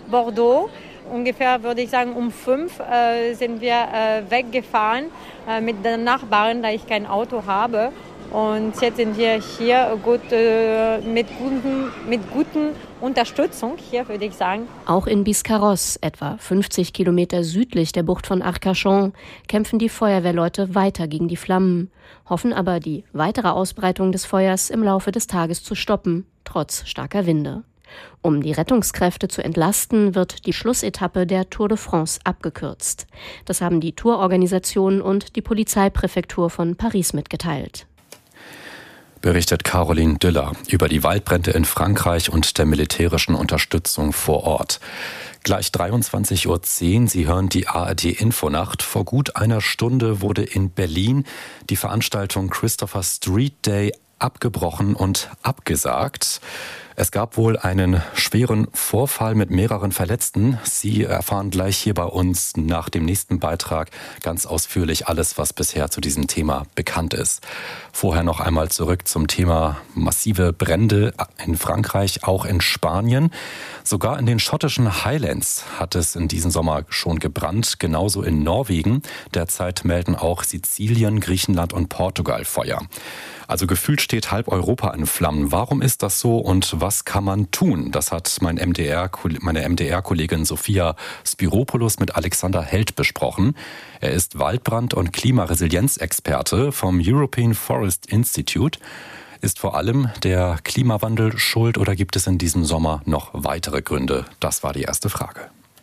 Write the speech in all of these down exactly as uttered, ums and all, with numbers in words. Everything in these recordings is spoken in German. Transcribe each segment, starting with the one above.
Bordeaux. Ungefähr, würde ich sagen, um fünf äh, sind wir äh, weggefahren äh, mit den Nachbarn, da ich kein Auto habe. Und jetzt sind wir hier gut, äh, mit, guten, mit guten Unterstützung, hier würde ich sagen. Auch in Biscarrosse, etwa fünfzig Kilometer südlich der Bucht von Arcachon, kämpfen die Feuerwehrleute weiter gegen die Flammen, hoffen aber, die weitere Ausbreitung des Feuers im Laufe des Tages zu stoppen, trotz starker Winde. Um die Rettungskräfte zu entlasten, wird die Schlussetappe der Tour de France abgekürzt. Das haben die Tourorganisationen und die Polizeipräfektur von Paris mitgeteilt. Berichtet Caroline Düller über die Waldbrände in Frankreich und der militärischen Unterstützung vor Ort. Gleich dreiundzwanzig Uhr zehn, Sie hören die A R D-Infonacht. Vor gut einer Stunde wurde in Berlin die Veranstaltung Christopher Street Day abgebrochen und abgesagt. Es gab wohl einen schweren Vorfall mit mehreren Verletzten. Sie erfahren gleich hier bei uns nach dem nächsten Beitrag ganz ausführlich alles, was bisher zu diesem Thema bekannt ist. Vorher noch einmal zurück zum Thema massive Brände in Frankreich, auch in Spanien. Sogar in den schottischen Highlands hat es in diesem Sommer schon gebrannt, genauso in Norwegen. Derzeit melden auch Sizilien, Griechenland und Portugal Feuer. Also gefühlt steht halb Europa in Flammen. Warum ist das so und was kann man tun? Das hat mein M D R, meine M D R-Kollegin Sophia Spiropoulos mit Alexander Held besprochen. Er ist Waldbrand- und Klimaresilienzexperte vom European Forest Institute. Ist vor allem der Klimawandel schuld oder gibt es in diesem Sommer noch weitere Gründe? Das war die erste Frage.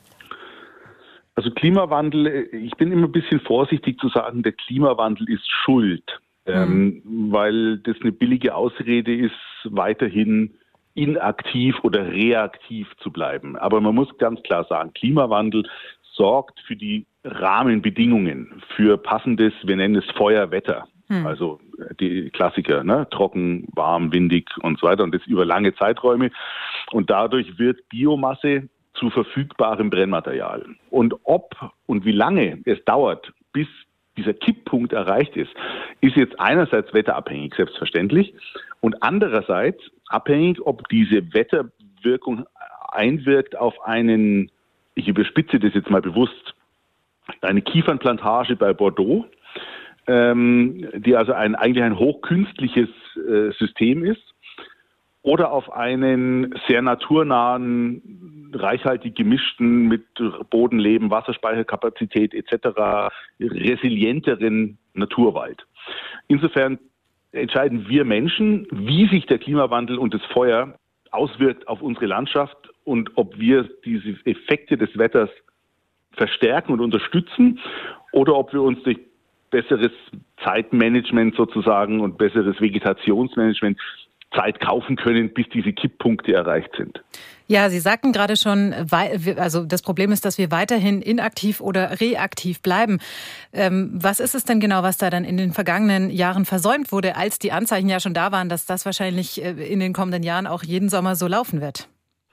Also Klimawandel, ich bin immer ein bisschen vorsichtig zu sagen, der Klimawandel ist schuld. Ähm, mhm. Weil das eine billige Ausrede ist, weiterhin inaktiv oder reaktiv zu bleiben. Aber man muss ganz klar sagen, Klimawandel sorgt für die Rahmenbedingungen, für passendes, wir nennen es Feuerwetter. Mhm. Also die Klassiker, ne? Trocken, warm, windig und so weiter und das über lange Zeiträume. Und dadurch wird Biomasse zu verfügbarem Brennmaterial. Und ob und wie lange es dauert, bis dieser Kipppunkt erreicht ist, ist jetzt einerseits wetterabhängig, selbstverständlich, und andererseits abhängig, ob diese Wetterwirkung einwirkt auf einen, ich überspitze das jetzt mal bewusst, eine Kiefernplantage bei Bordeaux, ähm, die also ein, eigentlich ein hochkünstliches äh, System ist, oder auf einen sehr naturnahen, reichhaltig gemischten, mit Bodenleben, Wasserspeicherkapazität et cetera resilienteren Naturwald. Insofern entscheiden wir Menschen, wie sich der Klimawandel und das Feuer auswirkt auf unsere Landschaft und ob wir diese Effekte des Wetters verstärken und unterstützen oder ob wir uns durch besseres Zeitmanagement sozusagen und besseres Vegetationsmanagement Zeit kaufen können, bis diese Kipppunkte erreicht sind. Ja, Sie sagten gerade schon, also das Problem ist, dass wir weiterhin inaktiv oder reaktiv bleiben. Was ist es denn genau, was da dann in den vergangenen Jahren versäumt wurde, als die Anzeichen ja schon da waren, dass das wahrscheinlich in den kommenden Jahren auch jeden Sommer so laufen wird?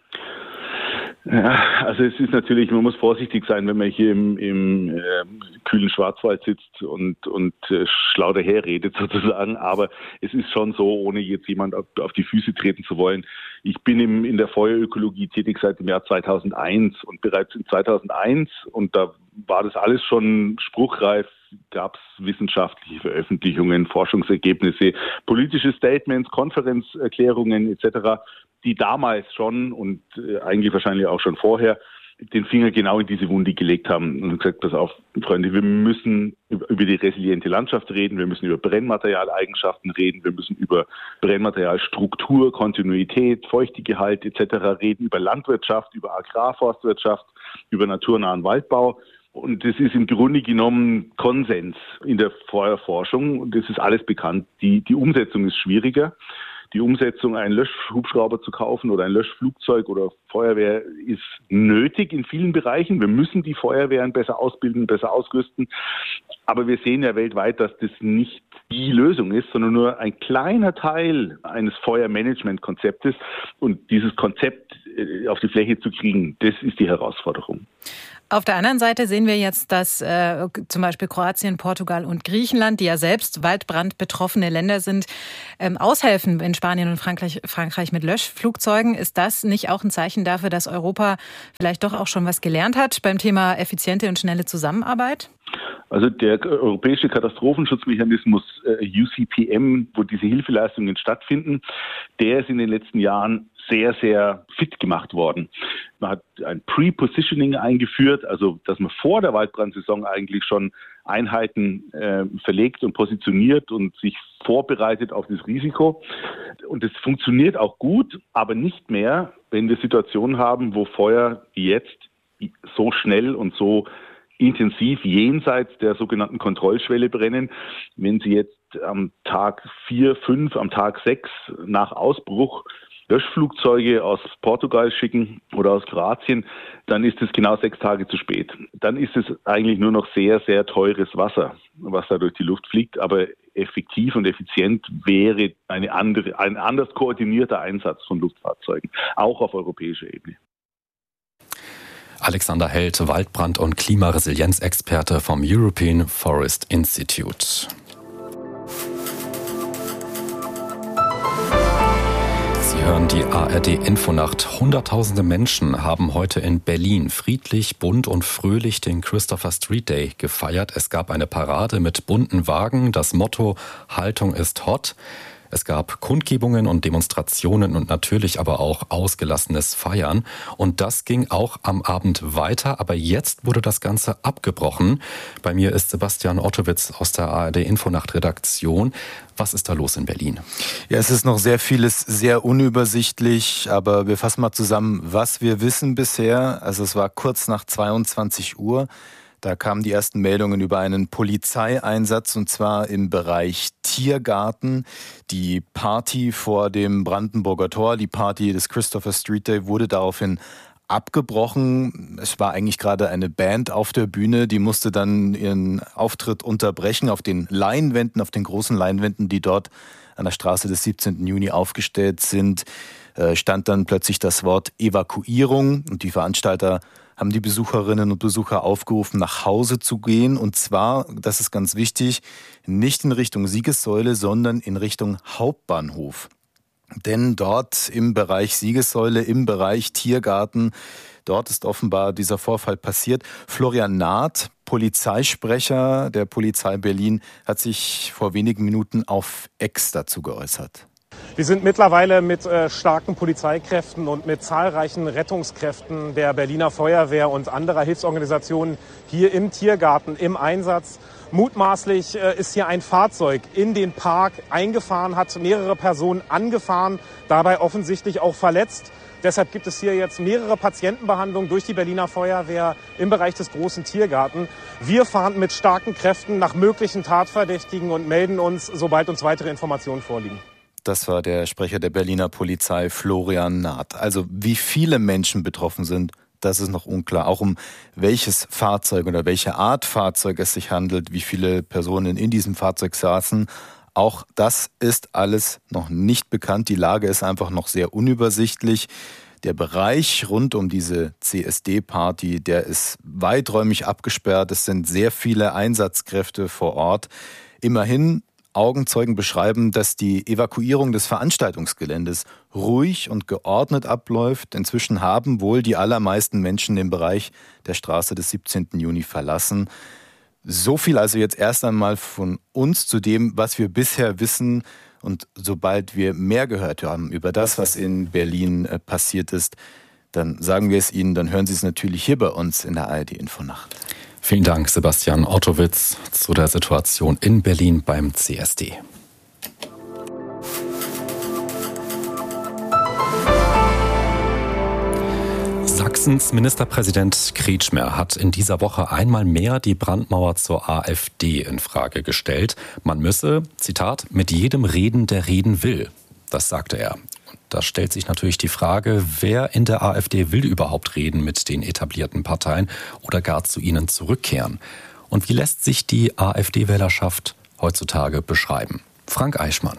Ja, also es ist natürlich, man muss vorsichtig sein, wenn man hier im, im äh, kühlen Schwarzwald sitzt und, und äh, schlau daherredet sozusagen, aber es ist schon so, ohne jetzt jemand auf, auf die Füße treten zu wollen. Ich bin im, in der Feuerökologie tätig seit dem Jahr zweitausendeins und bereits in zweitausendeins, und da war das alles schon spruchreif, gab es wissenschaftliche Veröffentlichungen, Forschungsergebnisse, politische Statements, Konferenzerklärungen et cetera, die damals schon und äh, eigentlich wahrscheinlich auch schon vorher den Finger genau in diese Wunde gelegt haben und gesagt, pass auf, Freunde, wir müssen über, über die resiliente Landschaft reden, wir müssen über Brennmaterialeigenschaften reden, wir müssen über Brennmaterialstruktur, Kontinuität, Feuchtegehalt et cetera reden, über Landwirtschaft, über Agrarforstwirtschaft, über naturnahen Waldbau. Und das ist im Grunde genommen Konsens in der Feuerforschung und das ist alles bekannt. Die, die Umsetzung ist schwieriger. Die Umsetzung, einen Löschhubschrauber zu kaufen oder ein Löschflugzeug oder Feuerwehr ist nötig in vielen Bereichen. Wir müssen die Feuerwehren besser ausbilden, besser ausrüsten. Aber wir sehen ja weltweit, dass das nicht die Lösung ist, sondern nur ein kleiner Teil eines Feuermanagement-Konzeptes. Und dieses Konzept auf die Fläche zu kriegen, das ist die Herausforderung. Auf der anderen Seite sehen wir jetzt, dass äh, zum Beispiel Kroatien, Portugal und Griechenland, die ja selbst waldbrandbetroffene Länder sind, ähm, aushelfen in Spanien und Frankreich, Frankreich mit Löschflugzeugen. Ist das nicht auch ein Zeichen dafür, dass Europa vielleicht doch auch schon was gelernt hat beim Thema effiziente und schnelle Zusammenarbeit? Also der europäische Katastrophenschutzmechanismus äh, U C P M, wo diese Hilfeleistungen stattfinden, der ist in den letzten Jahren sehr, sehr fit gemacht worden. Man hat ein Pre-Positioning eingeführt, also dass man vor der Waldbrandsaison eigentlich schon Einheiten äh, verlegt und positioniert und sich vorbereitet auf das Risiko. Und das funktioniert auch gut, aber nicht mehr, wenn wir Situationen haben, wo Feuer wie jetzt so schnell und so intensiv jenseits der sogenannten Kontrollschwelle brennen. Wenn Sie jetzt am Tag vier, fünf, am Tag sechs nach Ausbruch Löschflugzeuge aus Portugal schicken oder aus Kroatien, dann ist es genau sechs Tage zu spät. Dann ist es eigentlich nur noch sehr, sehr teures Wasser, was da durch die Luft fliegt. Aber effektiv und effizient wäre eine andere, ein anders koordinierter Einsatz von Luftfahrzeugen, auch auf europäischer Ebene. Alexander Held, Waldbrand- und Klimaresilienzexperte vom European Forest Institute. Sie hören die A R D-Infonacht. Hunderttausende Menschen haben heute in Berlin friedlich, bunt und fröhlich den Christopher Street Day gefeiert. Es gab eine Parade mit bunten Wagen. Das Motto „Haltung ist hot". Es gab Kundgebungen und Demonstrationen und natürlich aber auch ausgelassenes Feiern. Und das ging auch am Abend weiter. Aber jetzt wurde das Ganze abgebrochen. Bei mir ist Sebastian Ottowitz aus der A R D-Infonacht-Redaktion. Was ist da los in Berlin? Ja, es ist noch sehr vieles sehr unübersichtlich, aber wir fassen mal zusammen, was wir wissen bisher. Also es war kurz nach zweiundzwanzig Uhr. Da kamen die ersten Meldungen über einen Polizeieinsatz, und zwar im Bereich Tiergarten. Die Party vor dem Brandenburger Tor, die Party des Christopher Street Day, wurde daraufhin abgebrochen. Es war eigentlich gerade eine Band auf der Bühne, die musste dann ihren Auftritt unterbrechen. Auf den Leinwänden, auf den großen Leinwänden, die dort an der Straße des siebzehnten Juni aufgestellt sind, stand dann plötzlich das Wort Evakuierung, und die Veranstalter haben die Besucherinnen und Besucher aufgerufen, nach Hause zu gehen. Und zwar, das ist ganz wichtig, nicht in Richtung Siegessäule, sondern in Richtung Hauptbahnhof. Denn dort im Bereich Siegessäule, im Bereich Tiergarten, dort ist offenbar dieser Vorfall passiert. Florian Naht, Polizeisprecher der Polizei Berlin, hat sich vor wenigen Minuten auf X dazu geäußert. Wir sind mittlerweile mit äh, starken Polizeikräften und mit zahlreichen Rettungskräften der Berliner Feuerwehr und anderer Hilfsorganisationen hier im Tiergarten im Einsatz. Mutmaßlich äh, ist hier ein Fahrzeug in den Park eingefahren, hat mehrere Personen angefahren, dabei offensichtlich auch verletzt. Deshalb gibt es hier jetzt mehrere Patientenbehandlungen durch die Berliner Feuerwehr im Bereich des großen Tiergarten. Wir fahren mit starken Kräften nach möglichen Tatverdächtigen und melden uns, sobald uns weitere Informationen vorliegen. Das war der Sprecher der Berliner Polizei, Florian Naht. Also wie viele Menschen betroffen sind, das ist noch unklar. Auch um welches Fahrzeug oder welche Art Fahrzeug es sich handelt, wie viele Personen in diesem Fahrzeug saßen. Auch das ist alles noch nicht bekannt. Die Lage ist einfach noch sehr unübersichtlich. Der Bereich rund um diese C S D-Party, der ist weiträumig abgesperrt. Es sind sehr viele Einsatzkräfte vor Ort. Immerhin, Augenzeugen beschreiben, dass die Evakuierung des Veranstaltungsgeländes ruhig und geordnet abläuft. Inzwischen haben wohl die allermeisten Menschen den Bereich der Straße des siebzehnten Juni verlassen. So viel also jetzt erst einmal von uns zu dem, was wir bisher wissen. Und sobald wir mehr gehört haben über das, was in Berlin passiert ist, dann sagen wir es Ihnen, dann hören Sie es natürlich hier bei uns in der A R D-Infonacht. Vielen Dank, Sebastian Ottowitz, zu der Situation in Berlin beim C S D. Sachsens Ministerpräsident Kretschmer hat in dieser Woche einmal mehr die Brandmauer zur AfD in Frage gestellt. Man müsse, Zitat, mit jedem reden, der reden will. Das sagte er. Da stellt sich natürlich die Frage, wer in der AfD will überhaupt reden mit den etablierten Parteien oder gar zu ihnen zurückkehren? Und wie lässt sich die AfD-Wählerschaft heutzutage beschreiben? Frank Eichmann.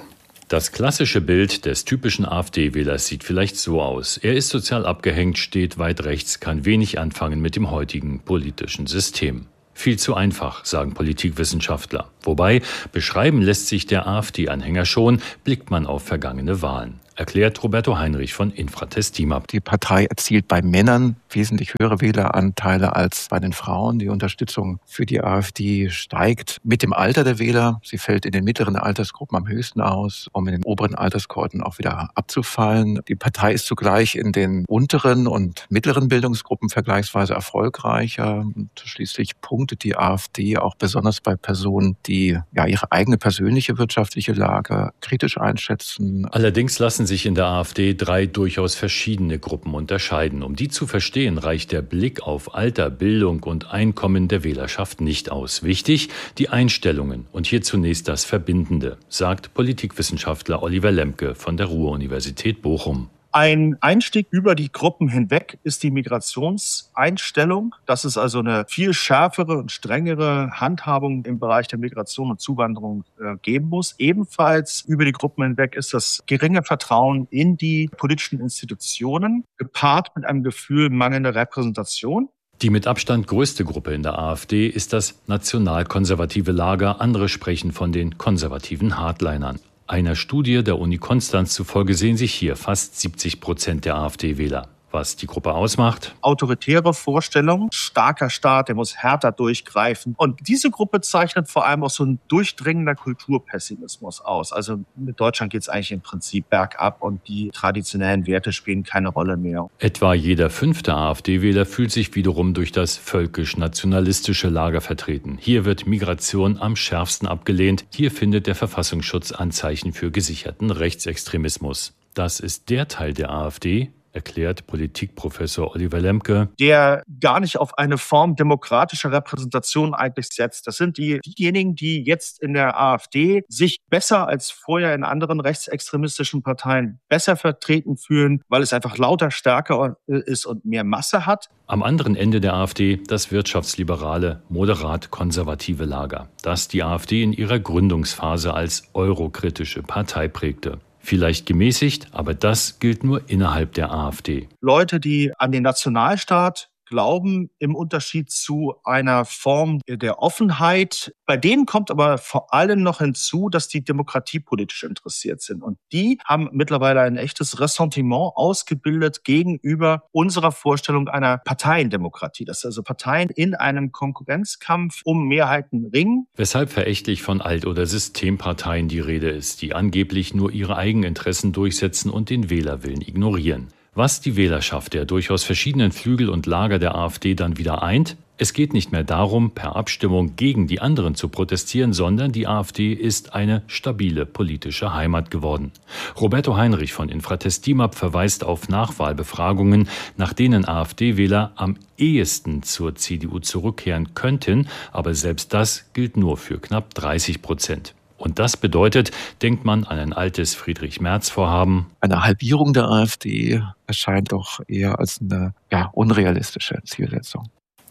Das klassische Bild des typischen AfD-Wählers sieht vielleicht so aus. Er ist sozial abgehängt, steht weit rechts, kann wenig anfangen mit dem heutigen politischen System. Viel zu einfach, sagen Politikwissenschaftler. Wobei, beschreiben lässt sich der AfD-Anhänger schon, blickt man auf vergangene Wahlen. Erklärt Roberto Heinrich von Infratestimab. Die Partei erzielt bei Männern wesentlich höhere Wähleranteile als bei den Frauen. Die Unterstützung für die AfD steigt mit dem Alter der Wähler. Sie fällt in den mittleren Altersgruppen am höchsten aus, um in den oberen Alterskohorten auch wieder abzufallen. Die Partei ist zugleich in den unteren und mittleren Bildungsgruppen vergleichsweise erfolgreicher. Und schließlich punktet die AfD auch besonders bei Personen, die ja ihre eigene persönliche wirtschaftliche Lage kritisch einschätzen. Allerdings lassen sich in der AfD drei durchaus verschiedene Gruppen unterscheiden. Um die zu verstehen, reicht der Blick auf Alter, Bildung und Einkommen der Wählerschaft nicht aus. Wichtig, die Einstellungen und hier zunächst das Verbindende, sagt Politikwissenschaftler Oliver Lemke von der Ruhr-Universität Bochum. Ein Einstieg über die Gruppen hinweg ist die Migrationseinstellung. Das ist also eine viel schärfere und strengere Handhabung im Bereich der Migration und Zuwanderung äh, geben muss. Ebenfalls über die Gruppen hinweg ist das geringe Vertrauen in die politischen Institutionen, gepaart mit einem Gefühl mangelnder Repräsentation. Die mit Abstand größte Gruppe in der AfD ist das nationalkonservative Lager. Andere sprechen von den konservativen Hardlinern. Einer Studie der Uni Konstanz zufolge sehen sich hier fast siebzig Prozent der AfD-Wähler. Was die Gruppe ausmacht? Autoritäre Vorstellungen, starker Staat, der muss härter durchgreifen. Und diese Gruppe zeichnet vor allem auch so ein durchdringender Kulturpessimismus aus. Also mit Deutschland geht es eigentlich im Prinzip bergab und die traditionellen Werte spielen keine Rolle mehr. Etwa jeder fünfte AfD-Wähler fühlt sich wiederum durch das völkisch-nationalistische Lager vertreten. Hier wird Migration am schärfsten abgelehnt. Hier findet der Verfassungsschutz Anzeichen für gesicherten Rechtsextremismus. Das ist der Teil der AfD, erklärt Politikprofessor Oliver Lemke, der gar nicht auf eine Form demokratischer Repräsentation eigentlich setzt. Das sind die, diejenigen, die jetzt in der AfD sich besser als vorher in anderen rechtsextremistischen Parteien besser vertreten fühlen, weil es einfach lauter, stärker ist und mehr Masse hat. Am anderen Ende der AfD das wirtschaftsliberale, moderat-konservative Lager, das die AfD in ihrer Gründungsphase als eurokritische Partei prägte. Vielleicht gemäßigt, aber das gilt nur innerhalb der AfD. Leute, die an den Nationalstaat glauben, im Unterschied zu einer Form der Offenheit. Bei denen kommt aber vor allem noch hinzu, dass die demokratiepolitisch interessiert sind. Und die haben mittlerweile ein echtes Ressentiment ausgebildet gegenüber unserer Vorstellung einer Parteiendemokratie. Dass also Parteien in einem Konkurrenzkampf um Mehrheiten ringen. Weshalb verächtlich von Alt- oder Systemparteien die Rede ist, die angeblich nur ihre Eigeninteressen durchsetzen und den Wählerwillen ignorieren. Was die Wählerschaft der durchaus verschiedenen Flügel und Lager der AfD dann wieder eint? Es geht nicht mehr darum, per Abstimmung gegen die anderen zu protestieren, sondern die AfD ist eine stabile politische Heimat geworden. Roberto Heinrich von Infratestimab verweist auf Nachwahlbefragungen, nach denen AfD-Wähler am ehesten zur C D U zurückkehren könnten, aber selbst das gilt nur für knapp dreißig Prozent. Und das bedeutet, denkt man an ein altes Friedrich-Merz-Vorhaben. Eine Halbierung der AfD erscheint doch eher als eine ja, unrealistische Zielsetzung.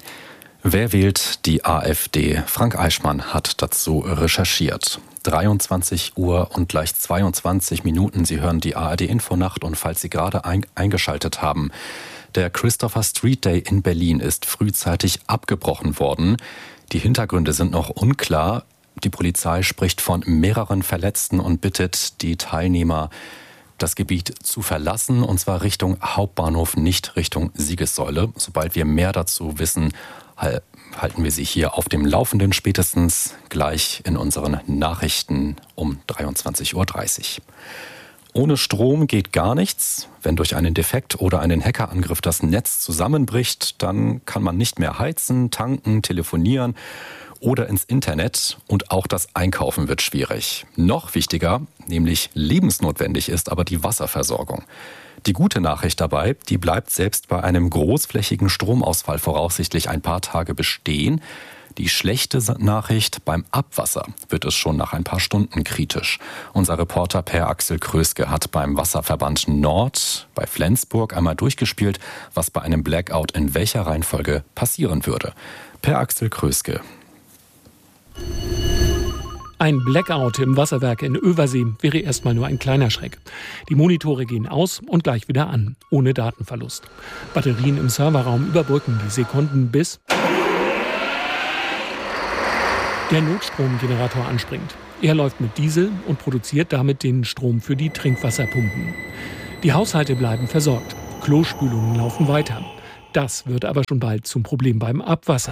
Wer wählt die AfD? Frank Eichmann hat dazu recherchiert. dreiundzwanzig Uhr und gleich zweiundzwanzig Minuten. Sie hören die A R D-Infonacht und falls Sie gerade ein- eingeschaltet haben, der Christopher Street Day in Berlin ist frühzeitig abgebrochen worden. Die Hintergründe sind noch unklar. Die Polizei spricht von mehreren Verletzten und bittet die Teilnehmer, das Gebiet zu verlassen, und zwar Richtung Hauptbahnhof, nicht Richtung Siegessäule. Sobald wir mehr dazu wissen, halten wir Sie hier auf dem Laufenden, spätestens gleich in unseren Nachrichten um dreiundzwanzig Uhr dreißig. Ohne Strom geht gar nichts. Wenn durch einen Defekt oder einen Hackerangriff das Netz zusammenbricht, dann kann man nicht mehr heizen, tanken, telefonieren oder ins Internet, und auch das Einkaufen wird schwierig. Noch wichtiger, nämlich lebensnotwendig ist aber die Wasserversorgung. Die gute Nachricht dabei, die bleibt selbst bei einem großflächigen Stromausfall voraussichtlich ein paar Tage bestehen. Die schlechte Nachricht, beim Abwasser wird es schon nach ein paar Stunden kritisch. Unser Reporter Per Axel Kröske hat beim Wasserverband Nord bei Flensburg einmal durchgespielt, was bei einem Blackout in welcher Reihenfolge passieren würde. Per Axel Kröske. Ein Blackout im Wasserwerk in Översee wäre erstmal nur ein kleiner Schreck. Die Monitore gehen aus und gleich wieder an, ohne Datenverlust. Batterien im Serverraum überbrücken die Sekunden, bis der Notstromgenerator anspringt. Er läuft mit Diesel und produziert damit den Strom für die Trinkwasserpumpen. Die Haushalte bleiben versorgt. Klospülungen laufen weiter. Das wird aber schon bald zum Problem beim Abwasser.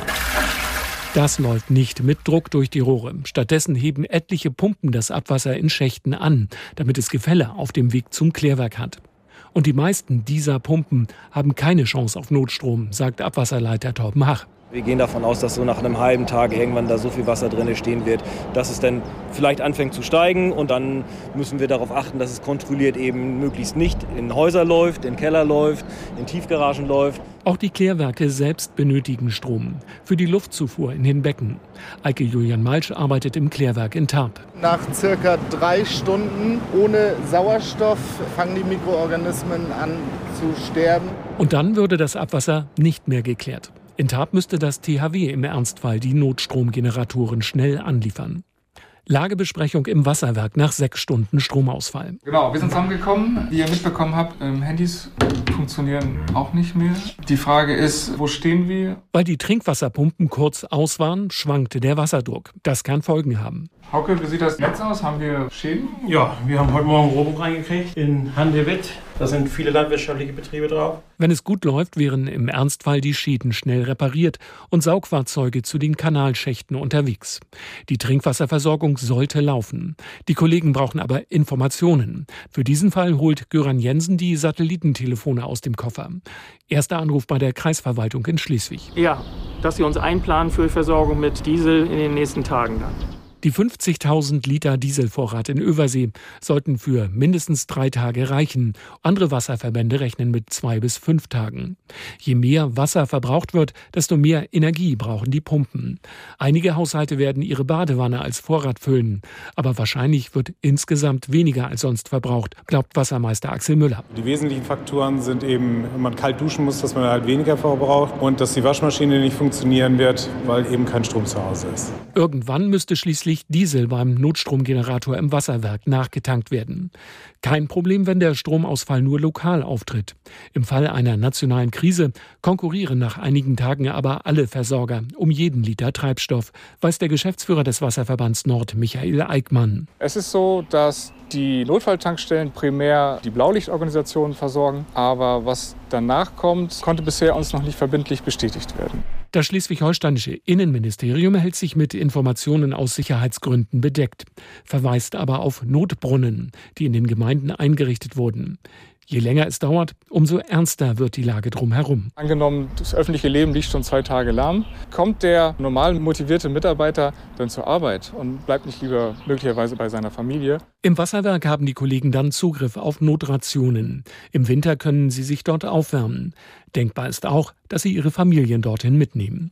Das läuft nicht mit Druck durch die Rohre. Stattdessen heben etliche Pumpen das Abwasser in Schächten an, damit es Gefälle auf dem Weg zum Klärwerk hat. Und die meisten dieser Pumpen haben keine Chance auf Notstrom, sagt Abwasserleiter Torben Hach. Wir gehen davon aus, dass so nach einem halben Tag irgendwann da so viel Wasser drin stehen wird, dass es dann vielleicht anfängt zu steigen. Und dann müssen wir darauf achten, dass es kontrolliert eben möglichst nicht in Häuser läuft, in Keller läuft, in Tiefgaragen läuft. Auch die Klärwerke selbst benötigen Strom für die Luftzufuhr in den Becken. Eike Julian Malsch arbeitet im Klärwerk in Tarp. Nach circa drei Stunden ohne Sauerstoff fangen die Mikroorganismen an zu sterben. Und dann würde das Abwasser nicht mehr geklärt. In Tarp müsste das T H W im Ernstfall die Notstromgeneratoren schnell anliefern. Lagebesprechung im Wasserwerk nach sechs Stunden Stromausfall. Genau, wir sind zusammengekommen. Wie ihr mitbekommen habt, Handys funktionieren auch nicht mehr. Die Frage ist, wo stehen wir? Weil die Trinkwasserpumpen kurz aus waren, schwankte der Wasserdruck. Das kann Folgen haben. Hauke, wie sieht das Netz aus? Haben wir Schäden? Ja, wir haben heute Morgen Rohrbruch reingekriegt in Handewitt. Da sind viele landwirtschaftliche Betriebe drauf. Wenn es gut läuft, wären im Ernstfall die Schäden schnell repariert und Saugfahrzeuge zu den Kanalschächten unterwegs. Die Trinkwasserversorgung sollte laufen. Die Kollegen brauchen aber Informationen. Für diesen Fall holt Göran Jensen die Satellitentelefone aus dem Koffer. Erster Anruf bei der Kreisverwaltung in Schleswig. Ja, dass sie uns einplanen für Versorgung mit Diesel in den nächsten Tagen dann. Die fünfzigtausend Liter Dieselvorrat in Översee sollten für mindestens drei Tage reichen. Andere Wasserverbände rechnen mit zwei bis fünf Tagen. Je mehr Wasser verbraucht wird, desto mehr Energie brauchen die Pumpen. Einige Haushalte werden ihre Badewanne als Vorrat füllen. Aber wahrscheinlich wird insgesamt weniger als sonst verbraucht, glaubt Wassermeister Axel Müller. Die wesentlichen Faktoren sind eben, wenn man kalt duschen muss, dass man halt weniger verbraucht und dass die Waschmaschine nicht funktionieren wird, weil eben kein Strom zu Hause ist. Irgendwann müsste schließlich Diesel beim Notstromgenerator im Wasserwerk nachgetankt werden. Kein Problem, wenn der Stromausfall nur lokal auftritt. Im Fall einer nationalen Krise konkurrieren nach einigen Tagen aber alle Versorger um jeden Liter Treibstoff, weiß der Geschäftsführer des Wasserverbands Nord, Michael Eickmann. Es ist so, dass die Notfalltankstellen primär die Blaulichtorganisationen versorgen, aber was danach kommt, konnte bisher uns noch nicht verbindlich bestätigt werden. Das schleswig-holsteinische Innenministerium hält sich mit Informationen aus Sicherheitsgründen bedeckt, verweist aber auf Notbrunnen, die in den Gemeinden eingerichtet wurden. Je länger es dauert, umso ernster wird die Lage drumherum. Angenommen, das öffentliche Leben liegt schon zwei Tage lahm, kommt der normal motivierte Mitarbeiter dann zur Arbeit und bleibt nicht lieber möglicherweise bei seiner Familie? Im Wasserwerk haben die Kollegen dann Zugriff auf Notrationen. Im Winter können sie sich dort aufwärmen. Denkbar ist auch, dass sie ihre Familien dorthin mitnehmen.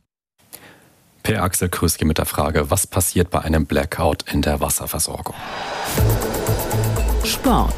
Per Axel Krüski mit der Frage, was passiert bei einem Blackout in der Wasserversorgung? Sport.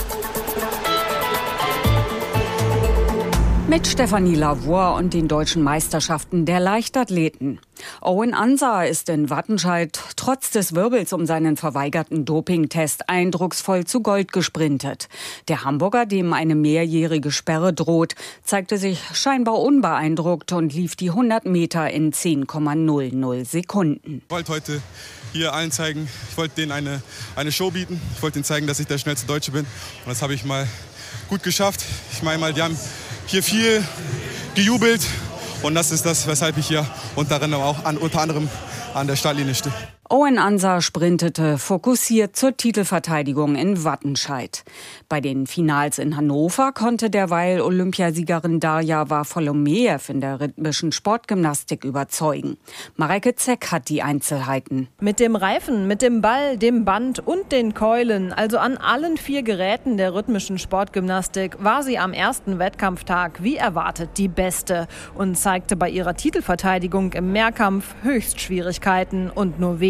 Mit Stefanie Lavoie und den deutschen Meisterschaften der Leichtathleten. Owen Ansah ist in Wattenscheid trotz des Wirbels um seinen verweigerten Dopingtest eindrucksvoll zu Gold gesprintet. Der Hamburger, dem eine mehrjährige Sperre droht, zeigte sich scheinbar unbeeindruckt und lief die hundert Meter in zehn Komma null null Sekunden. Ich wollte heute hier allen zeigen, ich wollte denen eine, eine Show bieten. Ich wollte ihnen zeigen, dass ich der schnellste Deutsche bin. Und das habe ich mal gut geschafft. Ich meine mal, die haben hier viel gejubelt und das ist das, weshalb ich hier unter anderem auch an, unter anderem an der Startlinie stehe. Owen Ansah sprintete fokussiert zur Titelverteidigung in Wattenscheid. Bei den Finals in Hannover konnte derweil Olympiasiegerin Darja Varfolomeev in der rhythmischen Sportgymnastik überzeugen. Mareike Zeck hat die Einzelheiten. Mit dem Reifen, mit dem Ball, dem Band und den Keulen, also an allen vier Geräten der rhythmischen Sportgymnastik, war sie am ersten Wettkampftag wie erwartet die Beste und zeigte bei ihrer Titelverteidigung im Mehrkampf Höchstschwierigkeiten und nur wenige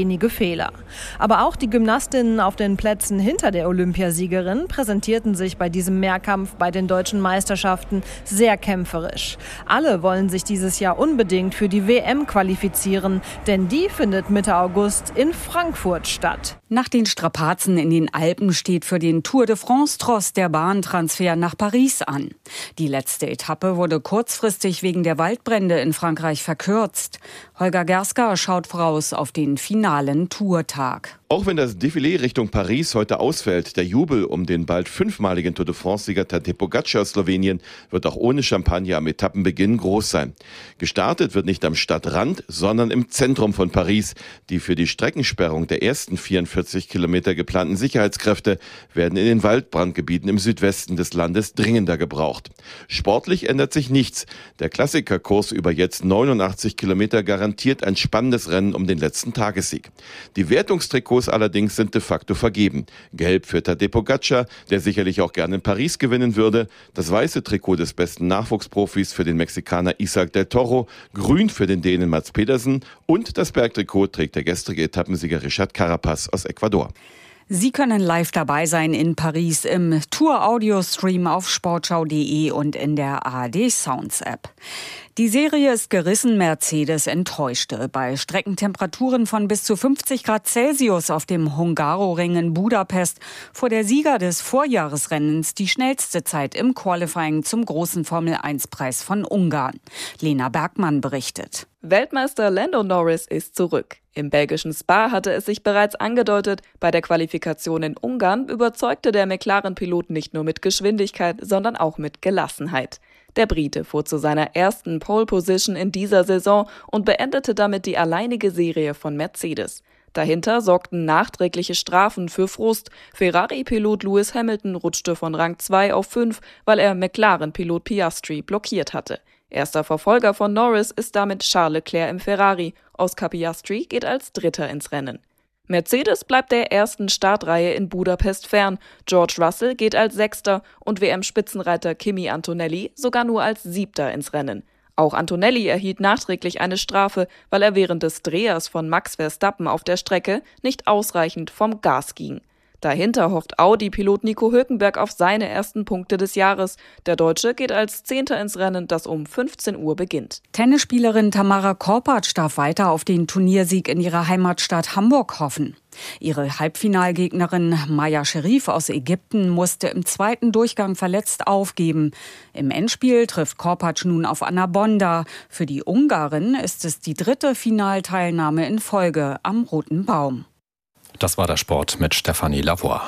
wenige Fehler. Aber auch die Gymnastinnen auf den Plätzen hinter der Olympiasiegerin präsentierten sich bei diesem Mehrkampf bei den deutschen Meisterschaften sehr kämpferisch. Alle wollen sich dieses Jahr unbedingt für die W M qualifizieren, denn die findet Mitte August in Frankfurt statt. Nach den Strapazen in den Alpen steht für den Tour de France-Tross der Bahntransfer nach Paris an. Die letzte Etappe wurde kurzfristig wegen der Waldbrände in Frankreich verkürzt. Holger Gerska schaut voraus auf den finalen Tourtag. Auch wenn das Défilé Richtung Paris heute ausfällt, der Jubel um den bald fünfmaligen Tour de France-Sieger Tadej Pogačar aus Slowenien wird auch ohne Champagner am Etappenbeginn groß sein. Gestartet wird nicht am Stadtrand, sondern im Zentrum von Paris. Die für die Streckensperrung der ersten vierundvierzig Kilometer geplanten Sicherheitskräfte werden in den Waldbrandgebieten im Südwesten des Landes dringender gebraucht. Sportlich ändert sich nichts. Der Klassikerkurs über jetzt neunundachtzig Kilometer garantiert ein spannendes Rennen um den letzten Tagessieg. Die Wertungstrikots allerdings sind de facto vergeben. Gelb für Tadej Pogačar, der sicherlich auch gerne in Paris gewinnen würde. Das weiße Trikot des besten Nachwuchsprofis für den Mexikaner Isaac del Toro. Grün für den Dänen Mats Pedersen. Und das Bergtrikot trägt der gestrige Etappensieger Richard Carapaz aus Ecuador. Sie können live dabei sein in Paris im Tour-Audio-Stream auf sportschau punkt de und in der A R D Sounds App. Die Serie ist gerissen, Mercedes enttäuschte. Bei Streckentemperaturen von bis zu fünfzig Grad Celsius auf dem Hungaroring in Budapest fuhr der Sieger des Vorjahresrennens die schnellste Zeit im Qualifying zum großen Formel eins Preis von Ungarn. Lena Bergmann berichtet. Weltmeister Lando Norris ist zurück. Im belgischen Spa hatte es sich bereits angedeutet, bei der Qualifikation in Ungarn überzeugte der McLaren-Pilot nicht nur mit Geschwindigkeit, sondern auch mit Gelassenheit. Der Brite fuhr zu seiner ersten Pole Position in dieser Saison und beendete damit die alleinige Serie von Mercedes. Dahinter sorgten nachträgliche Strafen für Frust. Ferrari-Pilot Lewis Hamilton rutschte von Rang zwei auf fünf, weil er McLaren-Pilot Piastri blockiert hatte. Erster Verfolger von Norris ist damit Charles Leclerc im Ferrari. Oscar Piastri geht als Dritter ins Rennen. Mercedes bleibt der ersten Startreihe in Budapest fern. George Russell geht als Sechster und W M-Spitzenreiter Kimi Antonelli sogar nur als Siebter ins Rennen. Auch Antonelli erhielt nachträglich eine Strafe, weil er während des Drehers von Max Verstappen auf der Strecke nicht ausreichend vom Gas ging. Dahinter hofft Audi-Pilot Nico Hülkenberg auf seine ersten Punkte des Jahres. Der Deutsche geht als Zehnter ins Rennen, das um fünfzehn Uhr beginnt. Tennisspielerin Tamara Korpatsch darf weiter auf den Turniersieg in ihrer Heimatstadt Hamburg hoffen. Ihre Halbfinalgegnerin Maya Sherif aus Ägypten musste im zweiten Durchgang verletzt aufgeben. Im Endspiel trifft Korpatsch nun auf Anna Bonda. Für die Ungarin ist es die dritte Finalteilnahme in Folge am Roten Baum. Das war der Sport mit Stefanie Lavoie.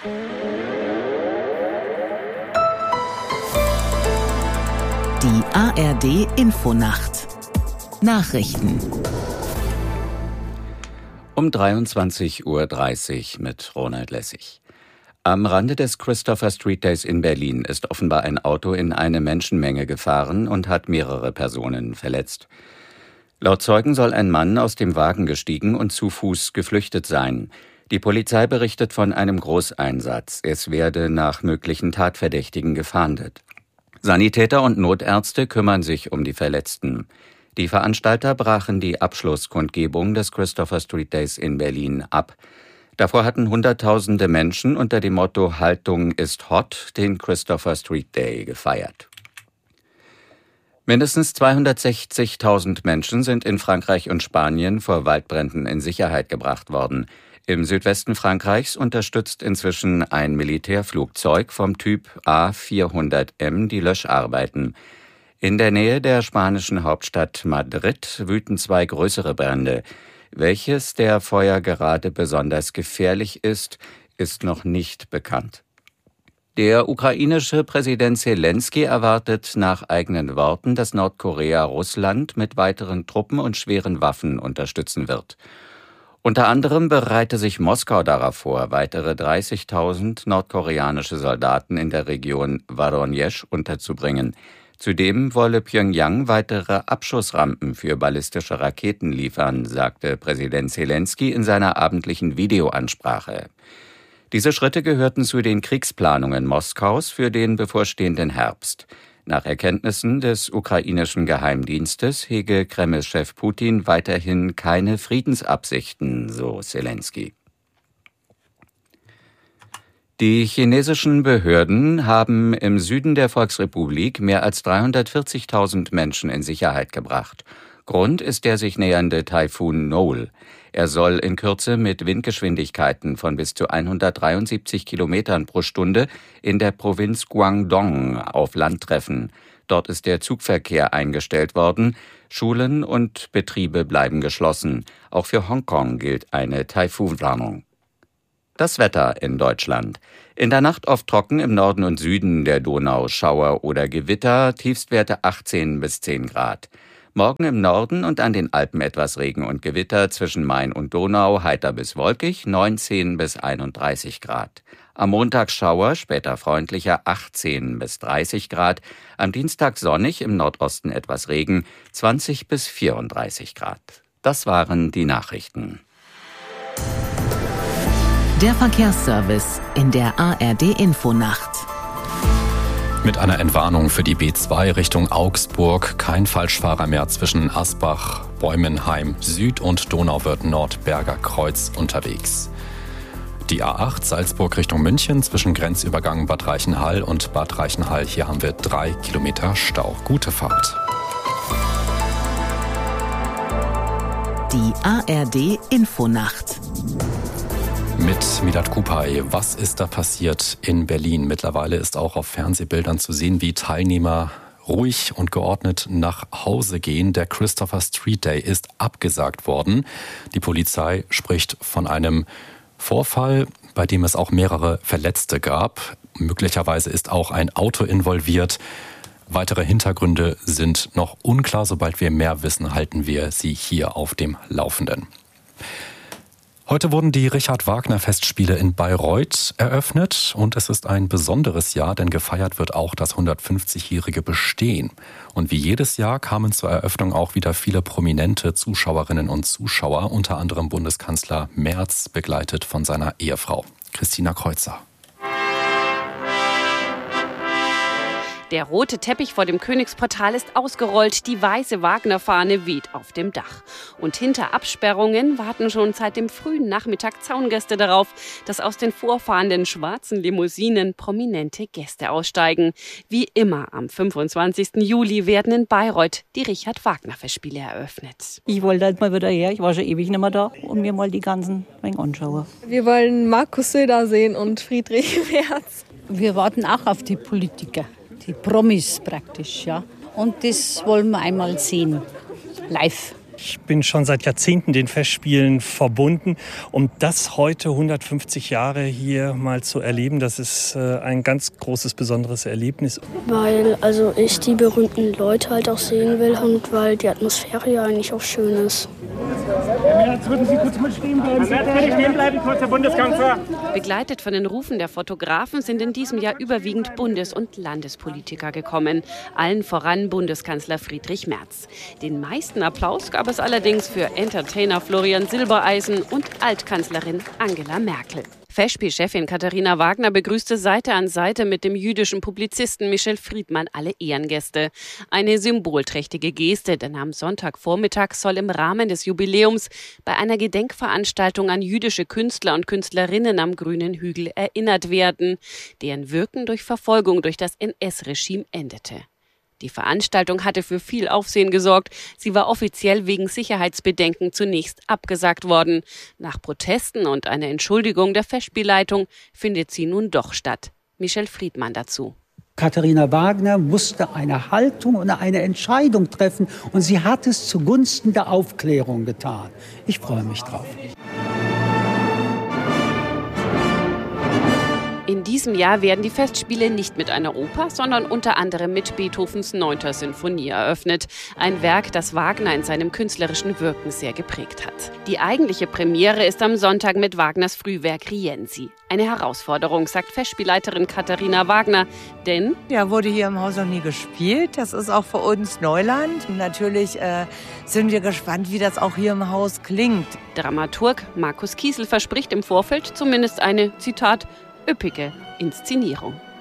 Die A R D Infonacht. Nachrichten. Um dreiundzwanzig Uhr dreißig mit Ronald Lessig. Am Rande des Christopher Street Days in Berlin ist offenbar ein Auto in eine Menschenmenge gefahren und hat mehrere Personen verletzt. Laut Zeugen soll ein Mann aus dem Wagen gestiegen und zu Fuß geflüchtet sein. Die Polizei berichtet von einem Großeinsatz. Es werde nach möglichen Tatverdächtigen gefahndet. Sanitäter und Notärzte kümmern sich um die Verletzten. Die Veranstalter brachen die Abschlusskundgebung des Christopher Street Days in Berlin ab. Davor hatten Hunderttausende Menschen unter dem Motto »Haltung ist hot« den Christopher Street Day gefeiert. Mindestens zweihundertsechzigtausend Menschen sind in Frankreich und Spanien vor Waldbränden in Sicherheit gebracht worden. Im Südwesten Frankreichs unterstützt inzwischen ein Militärflugzeug vom Typ A vierhundert M die Löscharbeiten. In der Nähe der spanischen Hauptstadt Madrid wüten zwei größere Brände. Welches der Feuer gerade besonders gefährlich ist, ist noch nicht bekannt. Der ukrainische Präsident Selenskyj erwartet nach eigenen Worten, dass Nordkorea Russland mit weiteren Truppen und schweren Waffen unterstützen wird. Unter anderem bereite sich Moskau darauf vor, weitere dreißigtausend nordkoreanische Soldaten in der Region Voronezh unterzubringen. Zudem wolle Pjöngjang weitere Abschussrampen für ballistische Raketen liefern, sagte Präsident Selenskyj in seiner abendlichen Videoansprache. Diese Schritte gehörten zu den Kriegsplanungen Moskaus für den bevorstehenden Herbst. Nach Erkenntnissen des ukrainischen Geheimdienstes hege Kreml-Chef Putin weiterhin keine Friedensabsichten, so Zelensky. Die chinesischen Behörden haben im Süden der Volksrepublik mehr als dreihundertvierzigtausend Menschen in Sicherheit gebracht. Grund ist der sich nähernde Taifun Noel. Er soll in Kürze mit Windgeschwindigkeiten von bis zu hundertdreiundsiebzig Kilometern pro Stunde in der Provinz Guangdong auf Land treffen. Dort ist der Zugverkehr eingestellt worden. Schulen und Betriebe bleiben geschlossen. Auch für Hongkong gilt eine Taifunwarnung. Das Wetter in Deutschland. In der Nacht oft trocken, im Norden und Süden der Donau Schauer oder Gewitter, Tiefstwerte achtzehn bis zehn Grad. Morgen im Norden und an den Alpen etwas Regen und Gewitter, zwischen Main und Donau heiter bis wolkig, neunzehn bis einunddreißig Grad. Am Montag Schauer, später freundlicher, achtzehn bis dreißig Grad. Am Dienstag sonnig, im Nordosten etwas Regen, zwanzig bis vierunddreißig Grad. Das waren die Nachrichten. Der Verkehrsservice in der A R D-Infonacht. Mit einer Entwarnung für die B zwei Richtung Augsburg. Kein Falschfahrer mehr zwischen Asbach, Bäumenheim, Süd und Donauwörth-Nord-Berger Kreuz unterwegs. Die A acht Salzburg Richtung München zwischen Grenzübergang Bad Reichenhall und Bad Reichenhall. Hier haben wir drei Kilometer Stau. Gute Fahrt. Die A R D-Infonacht. Mit Midat Kupay. Was ist da passiert in Berlin? Mittlerweile ist auch auf Fernsehbildern zu sehen, wie Teilnehmer ruhig und geordnet nach Hause gehen. Der Christopher Street Day ist abgesagt worden. Die Polizei spricht von einem Vorfall, bei dem es auch mehrere Verletzte gab. Möglicherweise ist auch ein Auto involviert. Weitere Hintergründe sind noch unklar. Sobald wir mehr wissen, halten wir Sie hier auf dem Laufenden. Heute wurden die Richard-Wagner-Festspiele in Bayreuth eröffnet und es ist ein besonderes Jahr, denn gefeiert wird auch das hundertfünfzigjährige Bestehen. Und wie jedes Jahr kamen zur Eröffnung auch wieder viele prominente Zuschauerinnen und Zuschauer, unter anderem Bundeskanzler Merz, begleitet von seiner Ehefrau Christina Kreuzer. Der rote Teppich vor dem Königsportal ist ausgerollt, die weiße Wagner-Fahne weht auf dem Dach. Und hinter Absperrungen warten schon seit dem frühen Nachmittag Zaungäste darauf, dass aus den vorfahrenden schwarzen Limousinen prominente Gäste aussteigen. Wie immer am fünfundzwanzigsten Juli werden in Bayreuth die Richard-Wagner-Festspiele eröffnet. Ich wollte halt mal wieder her, ich war schon ewig nicht mehr da und mir mal die ganzen Ring anschauen. Wir wollen Markus Söder sehen und Friedrich Merz. Wir warten auch auf die Politiker. Die Promis praktisch, ja. Und das wollen wir einmal sehen, live. Ich bin schon seit Jahrzehnten den Festspielen verbunden. Und das heute hundertfünfzig Jahre hier mal zu erleben, das ist äh, ein ganz großes, besonderes Erlebnis. Weil also ich die berühmten Leute halt auch sehen will und weil die Atmosphäre ja eigentlich auch schön ist. Jetzt würden Sie kurz mal stehen bleiben. Bitte stehen bleiben, kurz, Herr Bundeskanzler. Begleitet von den Rufen der Fotografen sind in diesem Jahr überwiegend Bundes- und Landespolitiker gekommen. Allen voran Bundeskanzler Friedrich Merz. Den meisten Applaus gab es allerdings für Entertainer Florian Silbereisen und Altkanzlerin Angela Merkel. Festspielchefin Katharina Wagner begrüßte Seite an Seite mit dem jüdischen Publizisten Michel Friedmann alle Ehrengäste. Eine symbolträchtige Geste, denn am Sonntagvormittag soll im Rahmen des Jubiläums bei einer Gedenkveranstaltung an jüdische Künstler und Künstlerinnen am Grünen Hügel erinnert werden, deren Wirken durch Verfolgung durch das N S-Regime endete. Die Veranstaltung hatte für viel Aufsehen gesorgt. Sie war offiziell wegen Sicherheitsbedenken zunächst abgesagt worden. Nach Protesten und einer Entschuldigung der Festspielleitung findet sie nun doch statt. Michel Friedmann dazu. Katharina Wagner musste eine Haltung und eine Entscheidung treffen und sie hat es zugunsten der Aufklärung getan. Ich freue mich drauf. In diesem Jahr werden die Festspiele nicht mit einer Oper, sondern unter anderem mit Beethovens neunter Sinfonie eröffnet. Ein Werk, das Wagner in seinem künstlerischen Wirken sehr geprägt hat. Die eigentliche Premiere ist am Sonntag mit Wagners Frühwerk Rienzi. Eine Herausforderung, sagt Festspielleiterin Katharina Wagner, denn... Der wurde hier im Haus noch nie gespielt. Das ist auch für uns Neuland. Und natürlich äh, sind wir gespannt, wie das auch hier im Haus klingt. Dramaturg Markus Kiesel verspricht im Vorfeld zumindest eine, Zitat, üppige Inszenierung.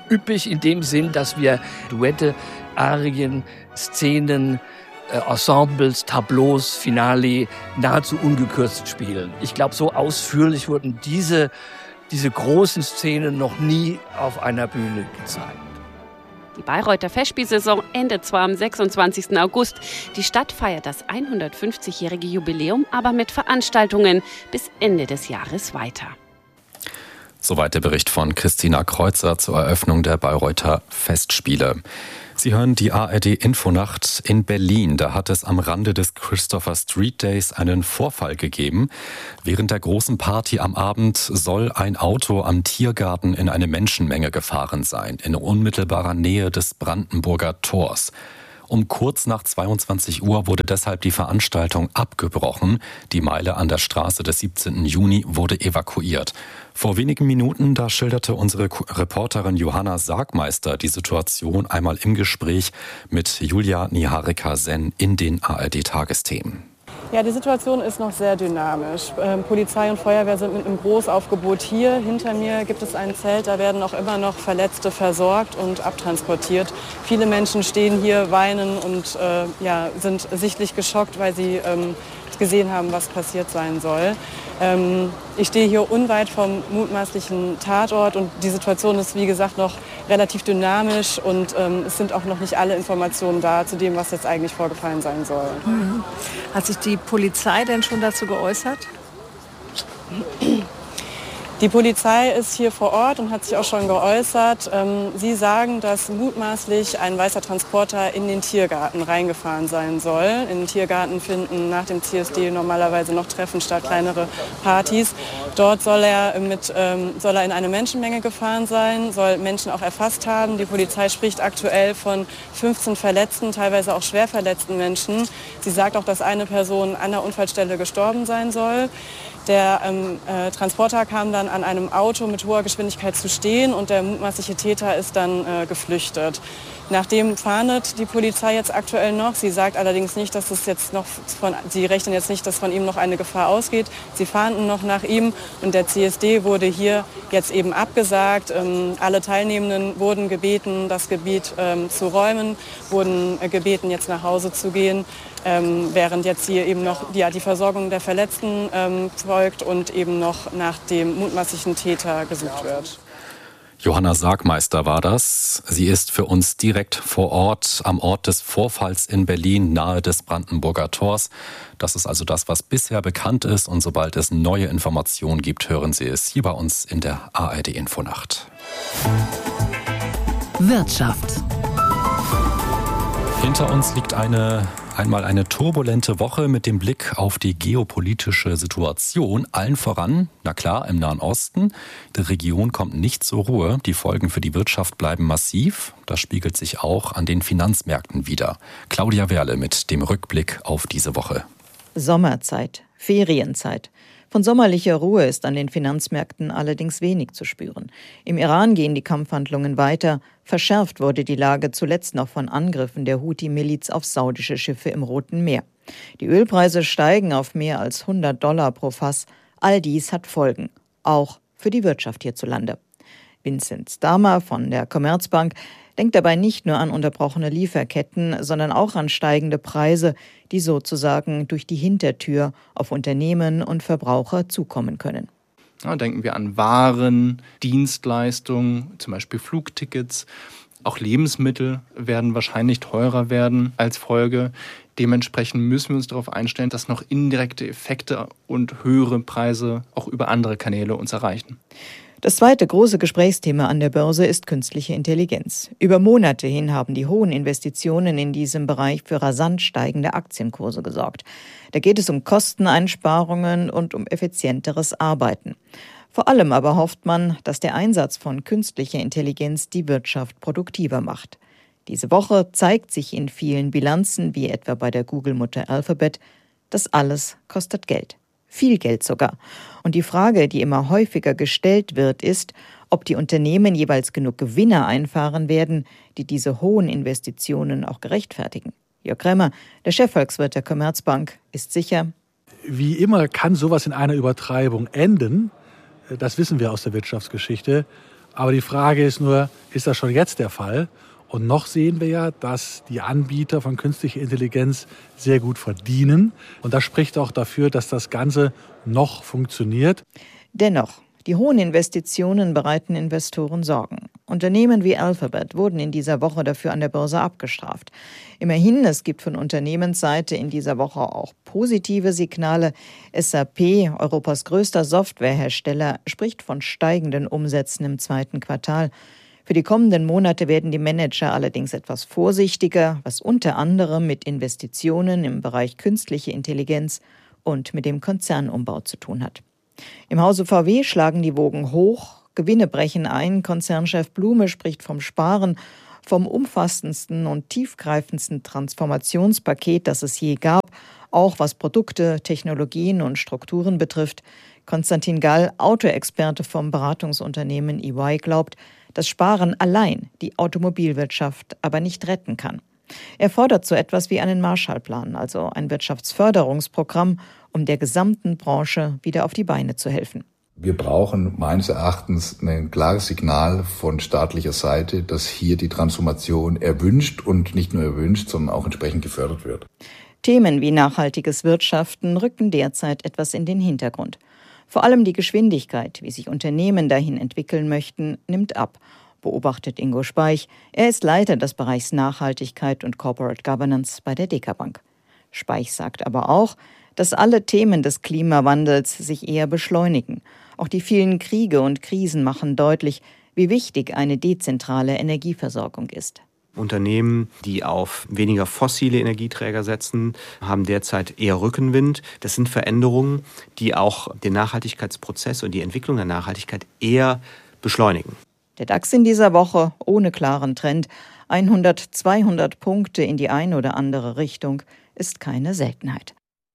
üppig in dem Sinn, dass wir Duette, Arien, Szenen, äh, Ensembles, Tableaus, Finale nahezu ungekürzt spielen. Ich glaube, so ausführlich wurden diese, diese großen Szenen noch nie auf einer Bühne gezeigt. Die Bayreuther Festspielsaison endet zwar am sechsundzwanzigsten August. Die Stadt feiert das hundertfünfzigjährige Jubiläum aber mit Veranstaltungen bis Ende des Jahres weiter. Soweit der Bericht von Christina Kreuzer zur Eröffnung der Bayreuther Festspiele. Sie hören die A R D-Infonacht in Berlin. Da hat es am Rande des Christopher Street Days einen Vorfall gegeben. Während der großen Party am Abend soll ein Auto am Tiergarten in eine Menschenmenge gefahren sein, in unmittelbarer Nähe des Brandenburger Tors. Um kurz nach zweiundzwanzig Uhr wurde deshalb die Veranstaltung abgebrochen. Die Meile an der Straße des siebzehnten Juni wurde evakuiert. Vor wenigen Minuten, da schilderte unsere Reporterin Johanna Sargmeister die Situation einmal im Gespräch mit Julia Niharika-Sen in den A R D-Tagesthemen. Ja, die Situation ist noch sehr dynamisch. Ähm, Polizei und Feuerwehr sind mit einem Großaufgebot hier. Hinter mir gibt es ein Zelt, da werden auch immer noch Verletzte versorgt und abtransportiert. Viele Menschen stehen hier, weinen und äh, ja, sind sichtlich geschockt, weil sie ähm, gesehen haben, was passiert sein soll. Ähm, ich stehe hier unweit vom mutmaßlichen Tatort und die Situation ist, wie gesagt, noch relativ dynamisch und ähm, es sind auch noch nicht alle Informationen da zu dem, was jetzt eigentlich vorgefallen sein soll. Mhm. Hat sich die Polizei denn schon dazu geäußert? Die Polizei ist hier vor Ort und hat sich auch schon geäußert. Sie sagen, dass mutmaßlich ein weißer Transporter in den Tiergarten reingefahren sein soll. In den Tiergarten finden nach dem C S D normalerweise noch Treffen statt, kleinere Partys. Dort soll er, mit, soll er in eine Menschenmenge gefahren sein, soll Menschen auch erfasst haben. Die Polizei spricht aktuell von fünfzehn verletzten, teilweise auch schwer verletzten Menschen. Sie sagt auch, dass eine Person an der Unfallstelle gestorben sein soll. Der ähm, äh, Transporter kam dann an einem Auto mit hoher Geschwindigkeit zu stehen und der mutmaßliche Täter ist dann äh, geflüchtet. Nachdem fahndet die Polizei jetzt aktuell noch. Sie sagt allerdings nicht, dass es jetzt noch von, sie rechnen jetzt nicht, dass von ihm noch eine Gefahr ausgeht. Sie fahnden noch nach ihm und der C S D wurde hier jetzt eben abgesagt. Ähm, alle Teilnehmenden wurden gebeten, das Gebiet ähm, zu räumen, wurden äh, gebeten, jetzt nach Hause zu gehen, ähm, während jetzt hier eben noch ja, die Versorgung der Verletzten ähm, folgt und eben noch nach dem mutmaßlichen Täter gesucht wird. Johanna Sargmeister war das. Sie ist für uns direkt vor Ort, am Ort des Vorfalls in Berlin, nahe des Brandenburger Tors. Das ist also das, was bisher bekannt ist. Und sobald es neue Informationen gibt, hören Sie es hier bei uns in der A R D-Infonacht. Wirtschaft. Hinter uns liegt eine, einmal eine turbulente Woche mit dem Blick auf die geopolitische Situation. Allen voran, na klar, im Nahen Osten. Die Region kommt nicht zur Ruhe. Die Folgen für die Wirtschaft bleiben massiv. Das spiegelt sich auch an den Finanzmärkten wider. Claudia Werle mit dem Rückblick auf diese Woche. Sommerzeit, Ferienzeit. Von sommerlicher Ruhe ist an den Finanzmärkten allerdings wenig zu spüren. Im Iran gehen die Kampfhandlungen weiter. Verschärft wurde die Lage zuletzt noch von Angriffen der Houthi-Miliz auf saudische Schiffe im Roten Meer. Die Ölpreise steigen auf mehr als hundert Dollar pro Fass. All dies hat Folgen, auch für die Wirtschaft hierzulande. Vincent Stamer von der Commerzbank denkt dabei nicht nur an unterbrochene Lieferketten, sondern auch an steigende Preise, die sozusagen durch die Hintertür auf Unternehmen und Verbraucher zukommen können. Ja, denken wir an Waren, Dienstleistungen, zum Beispiel Flugtickets. Auch Lebensmittel werden wahrscheinlich teurer werden als Folge. Dementsprechend müssen wir uns darauf einstellen, dass noch indirekte Effekte und höhere Preise auch über andere Kanäle uns erreichen. Das zweite große Gesprächsthema an der Börse ist künstliche Intelligenz. Über Monate hin haben die hohen Investitionen in diesem Bereich für rasant steigende Aktienkurse gesorgt. Da geht es um Kosteneinsparungen und um effizienteres Arbeiten. Vor allem aber hofft man, dass der Einsatz von künstlicher Intelligenz die Wirtschaft produktiver macht. Diese Woche zeigt sich in vielen Bilanzen, wie etwa bei der Google-Mutter Alphabet, das alles kostet Geld. Viel Geld sogar. Und die Frage, die immer häufiger gestellt wird, ist, ob die Unternehmen jeweils genug Gewinne einfahren werden, die diese hohen Investitionen auch gerechtfertigen. Jörg Krämer, der Chefvolkswirt der Commerzbank, ist sicher: Wie immer kann sowas in einer Übertreibung enden. Das wissen wir aus der Wirtschaftsgeschichte. Aber die Frage ist nur, ist das schon jetzt der Fall? Und noch sehen wir ja, dass die Anbieter von künstlicher Intelligenz sehr gut verdienen. Und das spricht auch dafür, dass das Ganze noch funktioniert. Dennoch, die hohen Investitionen bereiten Investoren Sorgen. Unternehmen wie Alphabet wurden in dieser Woche dafür an der Börse abgestraft. Immerhin, es gibt von Unternehmensseite in dieser Woche auch positive Signale. S A P, Europas größter Softwarehersteller, spricht von steigenden Umsätzen im zweiten Quartal. Für die kommenden Monate werden die Manager allerdings etwas vorsichtiger, was unter anderem mit Investitionen im Bereich künstliche Intelligenz und mit dem Konzernumbau zu tun hat. Im Hause V W schlagen die Wogen hoch, Gewinne brechen ein, Konzernchef Blume spricht vom Sparen, vom umfassendsten und tiefgreifendsten Transformationspaket, das es je gab, auch was Produkte, Technologien und Strukturen betrifft. Konstantin Gall, Autoexperte vom Beratungsunternehmen E Y, glaubt, dass Sparen allein die Automobilwirtschaft aber nicht retten kann. Er fordert so etwas wie einen Marshallplan, also ein Wirtschaftsförderungsprogramm, um der gesamten Branche wieder auf die Beine zu helfen. Wir brauchen meines Erachtens ein klares Signal von staatlicher Seite, dass hier die Transformation erwünscht und nicht nur erwünscht, sondern auch entsprechend gefördert wird. Themen wie nachhaltiges Wirtschaften rücken derzeit etwas in den Hintergrund. Vor allem die Geschwindigkeit, wie sich Unternehmen dahin entwickeln möchten, nimmt ab, beobachtet Ingo Speich. Er ist Leiter des Bereichs Nachhaltigkeit und Corporate Governance bei der Dekabank. Speich sagt aber auch, dass alle Themen des Klimawandels sich eher beschleunigen. Auch die vielen Kriege und Krisen machen deutlich, wie wichtig eine dezentrale Energieversorgung ist. Unternehmen, die auf weniger fossile Energieträger setzen, haben derzeit eher Rückenwind. Das sind Veränderungen, die auch den Nachhaltigkeitsprozess und die Entwicklung der Nachhaltigkeit eher beschleunigen. Der DAX in dieser Woche ohne klaren Trend. hundert, zweihundert Punkte in die eine oder andere Richtung ist keine Seltenheit.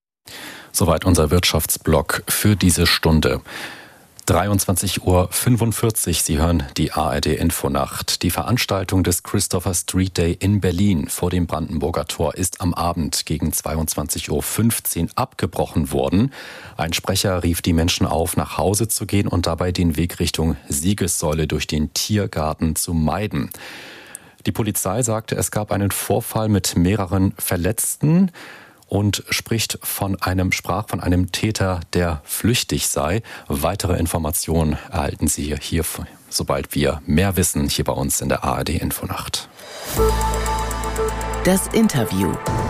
Soweit unser Wirtschaftsblock für diese Stunde. dreiundzwanzig Uhr fünfundvierzig, Sie hören die A R D Infonacht. Die Veranstaltung des Christopher Street Day in Berlin vor dem Brandenburger Tor ist am Abend gegen zweiundzwanzig Uhr fünfzehn abgebrochen worden. Ein Sprecher rief die Menschen auf, nach Hause zu gehen und dabei den Weg Richtung Siegessäule durch den Tiergarten zu meiden. Die Polizei sagte, es gab einen Vorfall mit mehreren Verletzten und spricht von einem, sprach von einem Täter, der flüchtig sei. Weitere Informationen erhalten Sie hier, sobald wir mehr wissen, hier bei uns in der A R D Infonacht. Das Interview.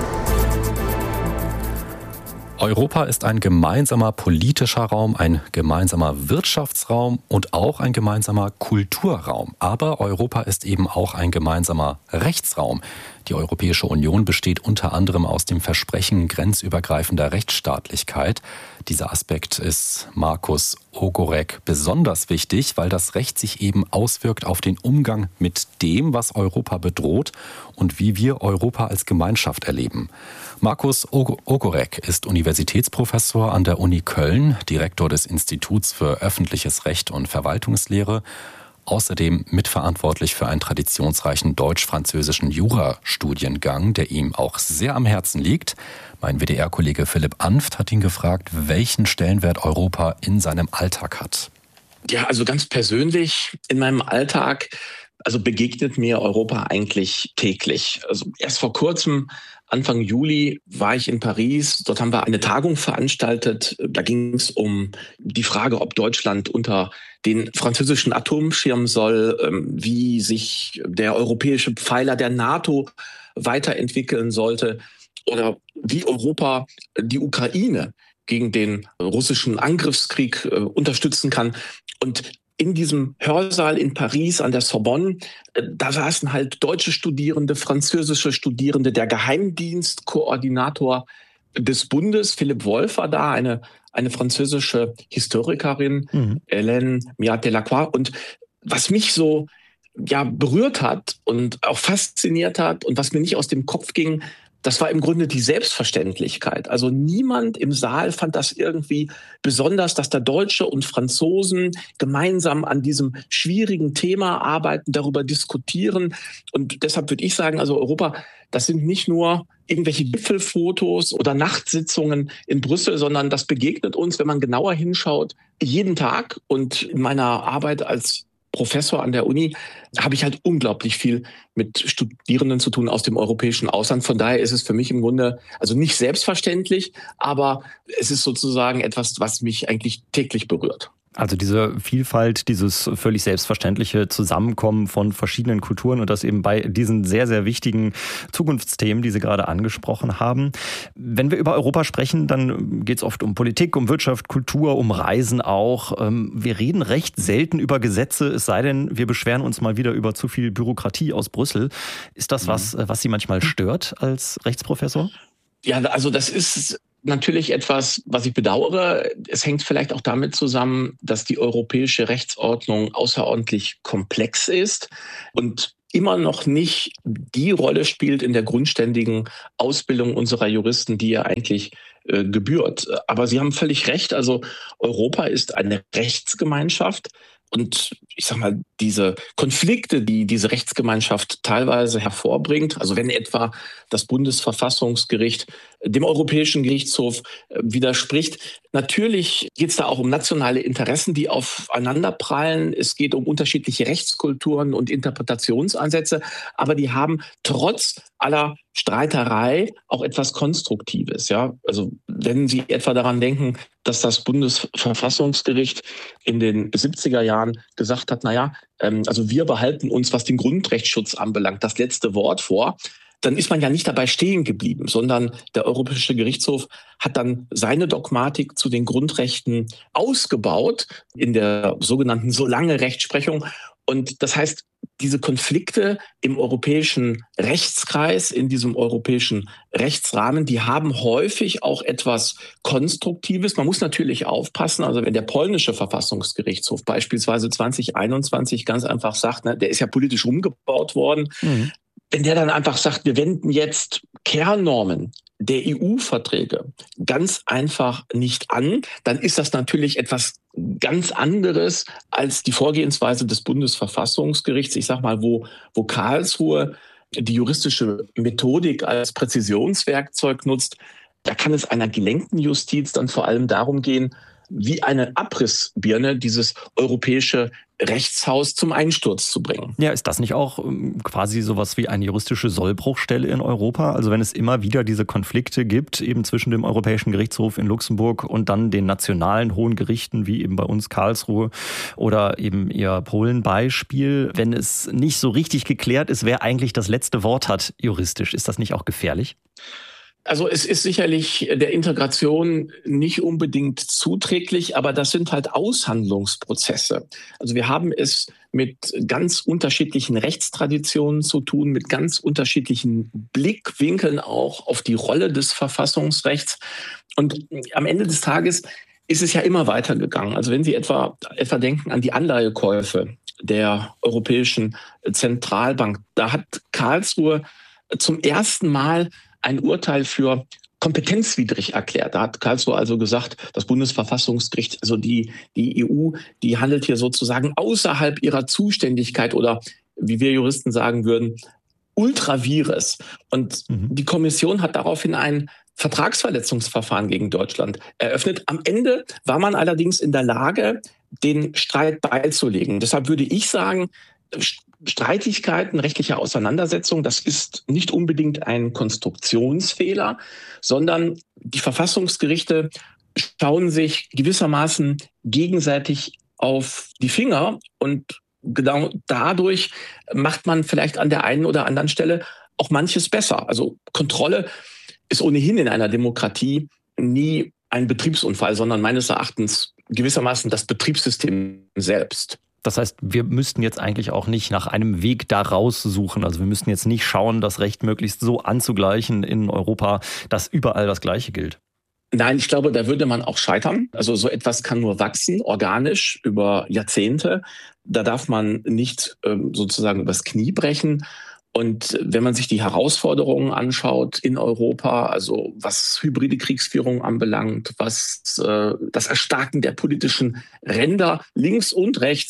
Europa ist ein gemeinsamer politischer Raum, ein gemeinsamer Wirtschaftsraum und auch ein gemeinsamer Kulturraum. Aber Europa ist eben auch ein gemeinsamer Rechtsraum. Die Europäische Union besteht unter anderem aus dem Versprechen grenzübergreifender Rechtsstaatlichkeit. Dieser Aspekt ist Markus Ogorek besonders wichtig, weil das Recht sich eben auswirkt auf den Umgang mit dem, was Europa bedroht und wie wir Europa als Gemeinschaft erleben. Markus Ogorek ist Universitätsprofessor an der Uni Köln, Direktor des Instituts für öffentliches Recht und Verwaltungslehre, außerdem mitverantwortlich für einen traditionsreichen deutsch-französischen Jurastudiengang, der ihm auch sehr am Herzen liegt. Mein W D R-Kollege Philipp Anft hat ihn gefragt, welchen Stellenwert Europa in seinem Alltag hat. Ja, also ganz persönlich in meinem Alltag, also begegnet mir Europa eigentlich täglich. Also erst vor kurzem, Anfang Juli, war ich in Paris. Dort haben wir eine Tagung veranstaltet. Da ging es um die Frage, ob Deutschland unter den französischen Atomschirm soll, wie sich der europäische Pfeiler der NATO weiterentwickeln sollte oder wie Europa die Ukraine gegen den russischen Angriffskrieg unterstützen kann. Und in diesem Hörsaal in Paris an der Sorbonne, da saßen halt deutsche Studierende, französische Studierende, der Geheimdienstkoordinator des Bundes, Philipp Wolf, war da, eine, eine französische Historikerin, mhm. Hélène Miat-Delacroix. Und was mich so ja, berührt hat und auch fasziniert hat und was mir nicht aus dem Kopf ging, das war im Grunde die Selbstverständlichkeit. Also niemand im Saal fand das irgendwie besonders, dass da Deutsche und Franzosen gemeinsam an diesem schwierigen Thema arbeiten, darüber diskutieren. Und deshalb würde ich sagen, also Europa, das sind nicht nur irgendwelche Gipfelfotos oder Nachtsitzungen in Brüssel, sondern das begegnet uns, wenn man genauer hinschaut, jeden Tag. Und in meiner Arbeit als Professor an der Uni habe ich halt unglaublich viel mit Studierenden zu tun aus dem europäischen Ausland. Von daher ist es für mich im Grunde, also nicht selbstverständlich, aber es ist sozusagen etwas, was mich eigentlich täglich berührt. Also diese Vielfalt, dieses völlig selbstverständliche Zusammenkommen von verschiedenen Kulturen und das eben bei diesen sehr, sehr wichtigen Zukunftsthemen, die Sie gerade angesprochen haben. Wenn wir über Europa sprechen, dann geht es oft um Politik, um Wirtschaft, Kultur, um Reisen auch. Wir reden recht selten über Gesetze, es sei denn, wir beschweren uns mal wieder über zu viel Bürokratie aus Brüssel. Ist das was, was Sie manchmal stört als Rechtsprofessor? Ja, also das ist natürlich etwas, was ich bedauere. Es hängt vielleicht auch damit zusammen, dass die europäische Rechtsordnung außerordentlich komplex ist und immer noch nicht die Rolle spielt in der grundständigen Ausbildung unserer Juristen, die ja eigentlich äh, gebührt. Aber Sie haben völlig recht. Also Europa ist eine Rechtsgemeinschaft. Und ich sag mal, diese Konflikte, die diese Rechtsgemeinschaft teilweise hervorbringt, also wenn etwa das Bundesverfassungsgericht dem Europäischen Gerichtshof widerspricht, natürlich geht es da auch um nationale Interessen, die aufeinanderprallen. Es geht um unterschiedliche Rechtskulturen und Interpretationsansätze, aber die haben trotz aller Streiterei auch etwas Konstruktives. Ja, also wenn Sie etwa daran denken, dass das Bundesverfassungsgericht in den siebziger Jahren gesagt hat, naja, ähm, also wir behalten uns, was den Grundrechtsschutz anbelangt, das letzte Wort vor, dann ist man ja nicht dabei stehen geblieben, sondern der Europäische Gerichtshof hat dann seine Dogmatik zu den Grundrechten ausgebaut in der sogenannten Solange-Rechtsprechung. Und das heißt, diese Konflikte im europäischen Rechtskreis, in diesem europäischen Rechtsrahmen, die haben häufig auch etwas Konstruktives. Man muss natürlich aufpassen, also wenn der polnische Verfassungsgerichtshof beispielsweise zwanzig einundzwanzig ganz einfach sagt, ne, der ist ja politisch umgebaut worden, mhm. Wenn der dann einfach sagt, wir wenden jetzt Kernnormen der E U-Verträge ganz einfach nicht an, dann ist das natürlich etwas ganz anderes als die Vorgehensweise des Bundesverfassungsgerichts. Ich sag mal, wo, wo Karlsruhe die juristische Methodik als Präzisionswerkzeug nutzt, da kann es einer gelenkten Justiz dann vor allem darum gehen, wie eine Abrissbirne dieses europäische Rechtshaus zum Einsturz zu bringen. Ja, ist das nicht auch quasi sowas wie eine juristische Sollbruchstelle in Europa? Also wenn es immer wieder diese Konflikte gibt, eben zwischen dem Europäischen Gerichtshof in Luxemburg und dann den nationalen hohen Gerichten, wie eben bei uns Karlsruhe oder eben Ihr Polen-Beispiel, wenn es nicht so richtig geklärt ist, wer eigentlich das letzte Wort hat juristisch, ist das nicht auch gefährlich? Also es ist sicherlich der Integration nicht unbedingt zuträglich, aber das sind halt Aushandlungsprozesse. Also wir haben es mit ganz unterschiedlichen Rechtstraditionen zu tun, mit ganz unterschiedlichen Blickwinkeln auch auf die Rolle des Verfassungsrechts. Und am Ende des Tages ist es ja immer weitergegangen. Also wenn Sie etwa, etwa denken an die Anleihekäufe der Europäischen Zentralbank, da hat Karlsruhe zum ersten Mal ein Urteil für kompetenzwidrig erklärt. Da hat Karlsruhe also gesagt, das Bundesverfassungsgericht, also die, die E U, die handelt hier sozusagen außerhalb ihrer Zuständigkeit oder, wie wir Juristen sagen würden, ultra vires. Und mhm. die Kommission hat daraufhin ein Vertragsverletzungsverfahren gegen Deutschland eröffnet. Am Ende war man allerdings in der Lage, den Streit beizulegen. Deshalb würde ich sagen, Streitigkeiten, rechtliche Auseinandersetzungen, das ist nicht unbedingt ein Konstruktionsfehler, sondern die Verfassungsgerichte schauen sich gewissermaßen gegenseitig auf die Finger und genau dadurch macht man vielleicht an der einen oder anderen Stelle auch manches besser. Also Kontrolle ist ohnehin in einer Demokratie nie ein Betriebsunfall, sondern meines Erachtens gewissermaßen das Betriebssystem selbst. Das heißt, wir müssten jetzt eigentlich auch nicht nach einem Weg da raussuchen. Also wir müssten jetzt nicht schauen, das Recht möglichst so anzugleichen in Europa, dass überall das Gleiche gilt. Nein, ich glaube, da würde man auch scheitern. Also so etwas kann nur wachsen, organisch, über Jahrzehnte. Da darf man nicht ähm, sozusagen übers Knie brechen. Und wenn man sich die Herausforderungen anschaut in Europa, also was hybride Kriegsführung anbelangt, was äh, das Erstarken der politischen Ränder links und rechts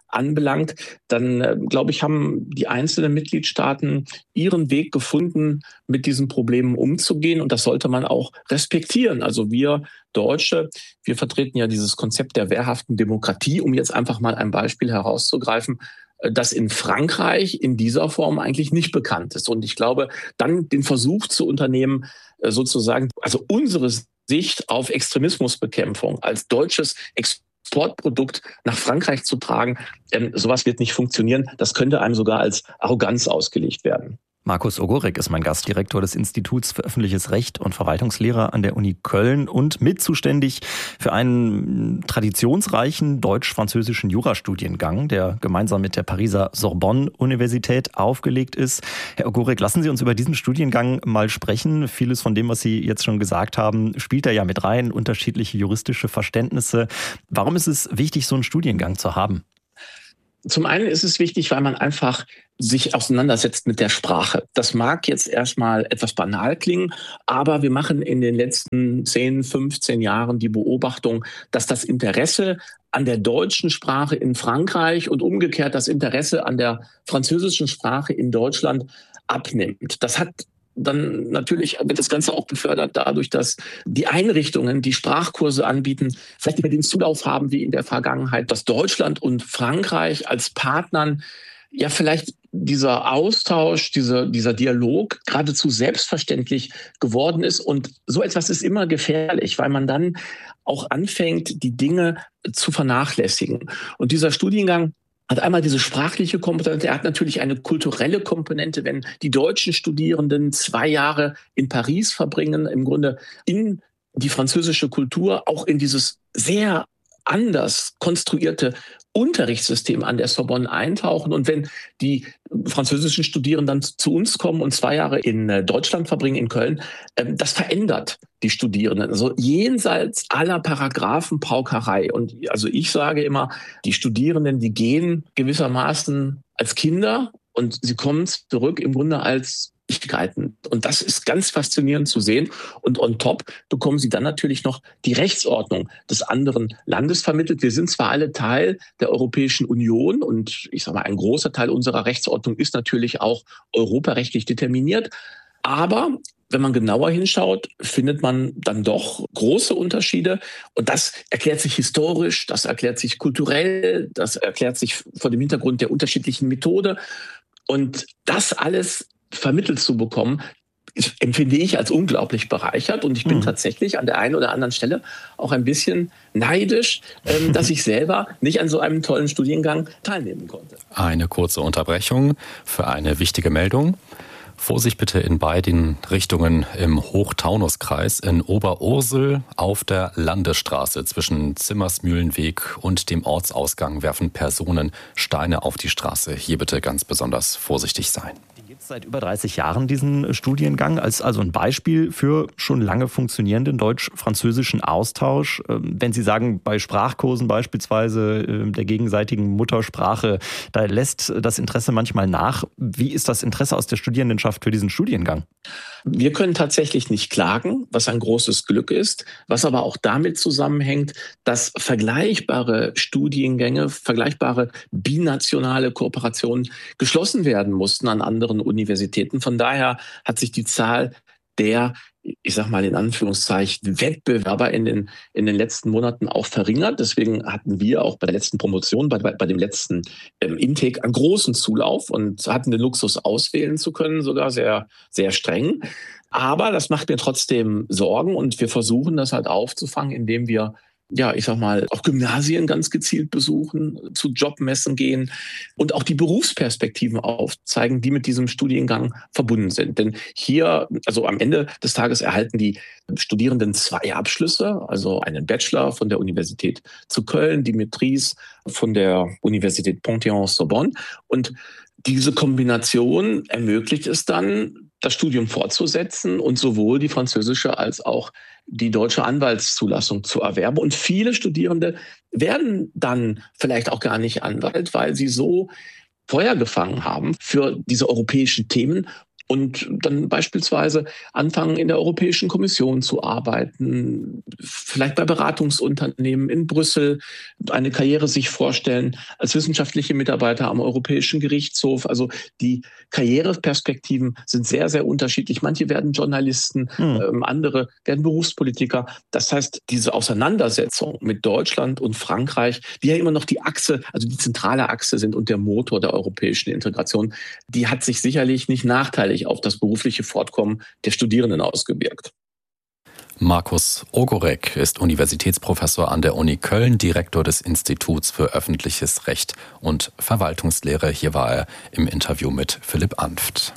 anbelangt, dann äh, glaube ich, haben die einzelnen Mitgliedstaaten ihren Weg gefunden, mit diesen Problemen umzugehen. Und das sollte man auch respektieren. Also wir Deutsche, wir vertreten ja dieses Konzept der wehrhaften Demokratie, um jetzt einfach mal ein Beispiel herauszugreifen, das in Frankreich in dieser Form eigentlich nicht bekannt ist. Und ich glaube, dann den Versuch zu unternehmen, sozusagen, also unsere Sicht auf Extremismusbekämpfung als deutsches Exportprodukt nach Frankreich zu tragen, ähm, sowas wird nicht funktionieren. Das könnte einem sogar als Arroganz ausgelegt werden. Markus Ogorek ist mein Gast, Direktor des Instituts für öffentliches Recht und Verwaltungslehre an der Uni Köln und mitzuständig für einen traditionsreichen deutsch-französischen Jurastudiengang, der gemeinsam mit der Pariser Sorbonne-Universität aufgelegt ist. Herr Ogorek, lassen Sie uns über diesen Studiengang mal sprechen. Vieles von dem, was Sie jetzt schon gesagt haben, spielt da ja mit rein, unterschiedliche juristische Verständnisse. Warum ist es wichtig, so einen Studiengang zu haben? Zum einen ist es wichtig, weil man einfach sich auseinandersetzt mit der Sprache. Das mag jetzt erstmal etwas banal klingen, aber wir machen in den letzten zehn, fünfzehn Jahren die Beobachtung, dass das Interesse an der deutschen Sprache in Frankreich und umgekehrt das Interesse an der französischen Sprache in Deutschland abnimmt. Das hat dann natürlich wird das Ganze auch befördert dadurch, dass die Einrichtungen, die Sprachkurse anbieten, vielleicht nicht mehr den Zulauf haben wie in der Vergangenheit, dass Deutschland und Frankreich als Partnern ja vielleicht dieser Austausch, dieser, dieser Dialog geradezu selbstverständlich geworden ist. Und so etwas ist immer gefährlich, weil man dann auch anfängt, die Dinge zu vernachlässigen. Und dieser Studiengang hat einmal diese sprachliche Komponente, er hat natürlich eine kulturelle Komponente, wenn die deutschen Studierenden zwei Jahre in Paris verbringen, im Grunde in die französische Kultur, auch in dieses sehr anders konstruierte Unterrichtssystem an der Sorbonne eintauchen. Und wenn die französischen Studierenden dann zu uns kommen und zwei Jahre in Deutschland verbringen, in Köln, das verändert die Studierenden. Also jenseits aller Paragraphenpaukerei. Und also ich sage immer, die Studierenden, die gehen gewissermaßen als Kinder und sie kommen zurück im Grunde als Möglichkeiten. Und das ist ganz faszinierend zu sehen. Und on top bekommen sie dann natürlich noch die Rechtsordnung des anderen Landes vermittelt. Wir sind zwar alle Teil der Europäischen Union und ich sage mal, ein großer Teil unserer Rechtsordnung ist natürlich auch europarechtlich determiniert. Aber wenn man genauer hinschaut, findet man dann doch große Unterschiede. Und das erklärt sich historisch, das erklärt sich kulturell, das erklärt sich vor dem Hintergrund der unterschiedlichen Methode. Und das alles vermittelt zu bekommen, empfinde ich als unglaublich bereichert. Und ich bin mhm. tatsächlich an der einen oder anderen Stelle auch ein bisschen neidisch, ähm, dass ich selber nicht an so einem tollen Studiengang teilnehmen konnte. Eine kurze Unterbrechung für eine wichtige Meldung. Vorsicht bitte in beiden Richtungen im Hochtaunuskreis. In Oberursel auf der Landesstraße zwischen Zimmersmühlenweg und dem Ortsausgang werfen Personen Steine auf die Straße. Hier bitte ganz besonders vorsichtig sein. Seit über dreißig Jahren diesen Studiengang als also ein Beispiel für schon lange funktionierenden deutsch-französischen Austausch. Wenn Sie sagen, bei Sprachkursen beispielsweise der gegenseitigen Muttersprache, da lässt das Interesse manchmal nach. Wie ist das Interesse aus der Studierendenschaft für diesen Studiengang? Wir können tatsächlich nicht klagen, was ein großes Glück ist, was aber auch damit zusammenhängt, dass vergleichbare Studiengänge, vergleichbare binationale Kooperationen geschlossen werden mussten an anderen Universitäten. Von daher hat sich die Zahl der, ich sag mal in Anführungszeichen, Wettbewerber in den, in den letzten Monaten auch verringert. Deswegen hatten wir auch bei der letzten Promotion, bei, bei, bei dem letzten ähm, Intake einen großen Zulauf und hatten den Luxus auswählen zu können, sogar sehr, sehr streng. Aber das macht mir trotzdem Sorgen und wir versuchen das halt aufzufangen, indem wir ja, ich sag mal, auch Gymnasien ganz gezielt besuchen, zu Jobmessen gehen und auch die Berufsperspektiven aufzeigen, die mit diesem Studiengang verbunden sind. Denn hier, also am Ende des Tages erhalten die Studierenden zwei Abschlüsse, also einen Bachelor von der Universität zu Köln, die Maîtrise von der Universität Panthéon-Sorbonne. Und diese Kombination ermöglicht es dann, das Studium fortzusetzen und sowohl die französische als auch die deutsche Anwaltszulassung zu erwerben. Und viele Studierende werden dann vielleicht auch gar nicht Anwalt, weil sie so Feuer gefangen haben für diese europäischen Themen und dann beispielsweise anfangen, in der Europäischen Kommission zu arbeiten, vielleicht bei Beratungsunternehmen in Brüssel eine Karriere sich vorstellen als wissenschaftliche Mitarbeiter am Europäischen Gerichtshof. Also die Karriereperspektiven sind sehr, sehr unterschiedlich. Manche werden Journalisten, hm. ähm, andere werden Berufspolitiker. Das heißt, diese Auseinandersetzung mit Deutschland und Frankreich, die ja immer noch die Achse, also die zentrale Achse sind und der Motor der europäischen Integration, die hat sich sicherlich nicht nachteilig auf das berufliche Fortkommen der Studierenden ausgewirkt. Markus Ogorek ist Universitätsprofessor an der Uni Köln, Direktor des Instituts für öffentliches Recht und Verwaltungslehre. Hier war er im Interview mit Philipp Anft.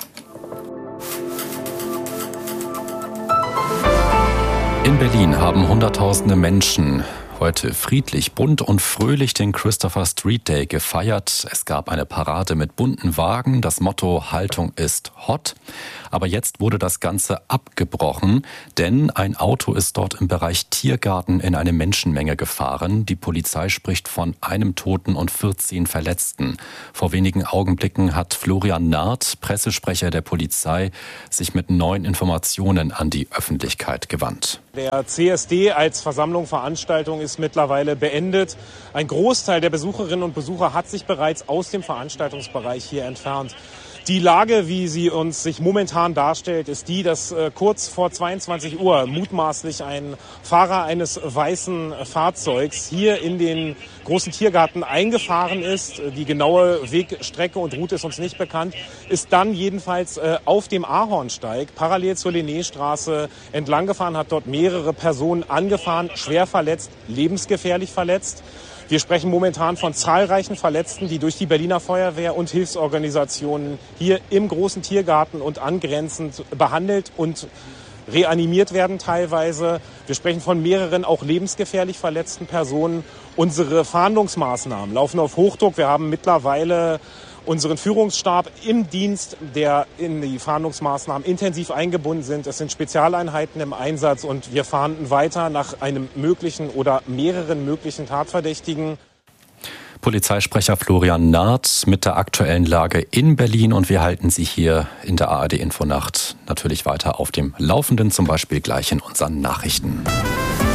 In Berlin haben Hunderttausende Menschen heute friedlich, bunt und fröhlich den Christopher Street Day gefeiert. Es gab eine Parade mit bunten Wagen. Das Motto Haltung ist hot. Aber jetzt wurde das Ganze abgebrochen, denn ein Auto ist dort im Bereich Tiergarten in eine Menschenmenge gefahren. Die Polizei spricht von einem Toten und vierzehn Verletzten. Vor wenigen Augenblicken hat Florian Nahrdt, Pressesprecher der Polizei, sich mit neuen Informationen an die Öffentlichkeit gewandt. Der C S D als Versammlung, Veranstaltung ist mittlerweile beendet. Ein Großteil der Besucherinnen und Besucher hat sich bereits aus dem Veranstaltungsbereich hier entfernt. Die Lage, wie sie uns sich momentan darstellt, ist die, dass äh, kurz vor zweiundzwanzig Uhr mutmaßlich ein Fahrer eines weißen Fahrzeugs hier in den großen Tiergarten eingefahren ist. Die genaue Wegstrecke und Route ist uns nicht bekannt, ist dann jedenfalls äh, auf dem Ahornsteig parallel zur Linnéstraße entlang gefahren, hat dort mehrere Personen angefahren, schwer verletzt, lebensgefährlich verletzt. Wir sprechen momentan von zahlreichen Verletzten, die durch die Berliner Feuerwehr und Hilfsorganisationen hier im großen Tiergarten und angrenzend behandelt und reanimiert werden teilweise. Wir sprechen von mehreren auch lebensgefährlich verletzten Personen. Unsere Fahndungsmaßnahmen laufen auf Hochdruck. Wir haben mittlerweile unseren Führungsstab im Dienst, der in die Fahndungsmaßnahmen intensiv eingebunden sind. Es sind Spezialeinheiten im Einsatz und wir fahnden weiter nach einem möglichen oder mehreren möglichen Tatverdächtigen. Polizeisprecher Florian Nahrdt mit der aktuellen Lage in Berlin, und wir halten Sie hier in der A R D Infonacht natürlich weiter auf dem Laufenden, zum Beispiel gleich in unseren Nachrichten.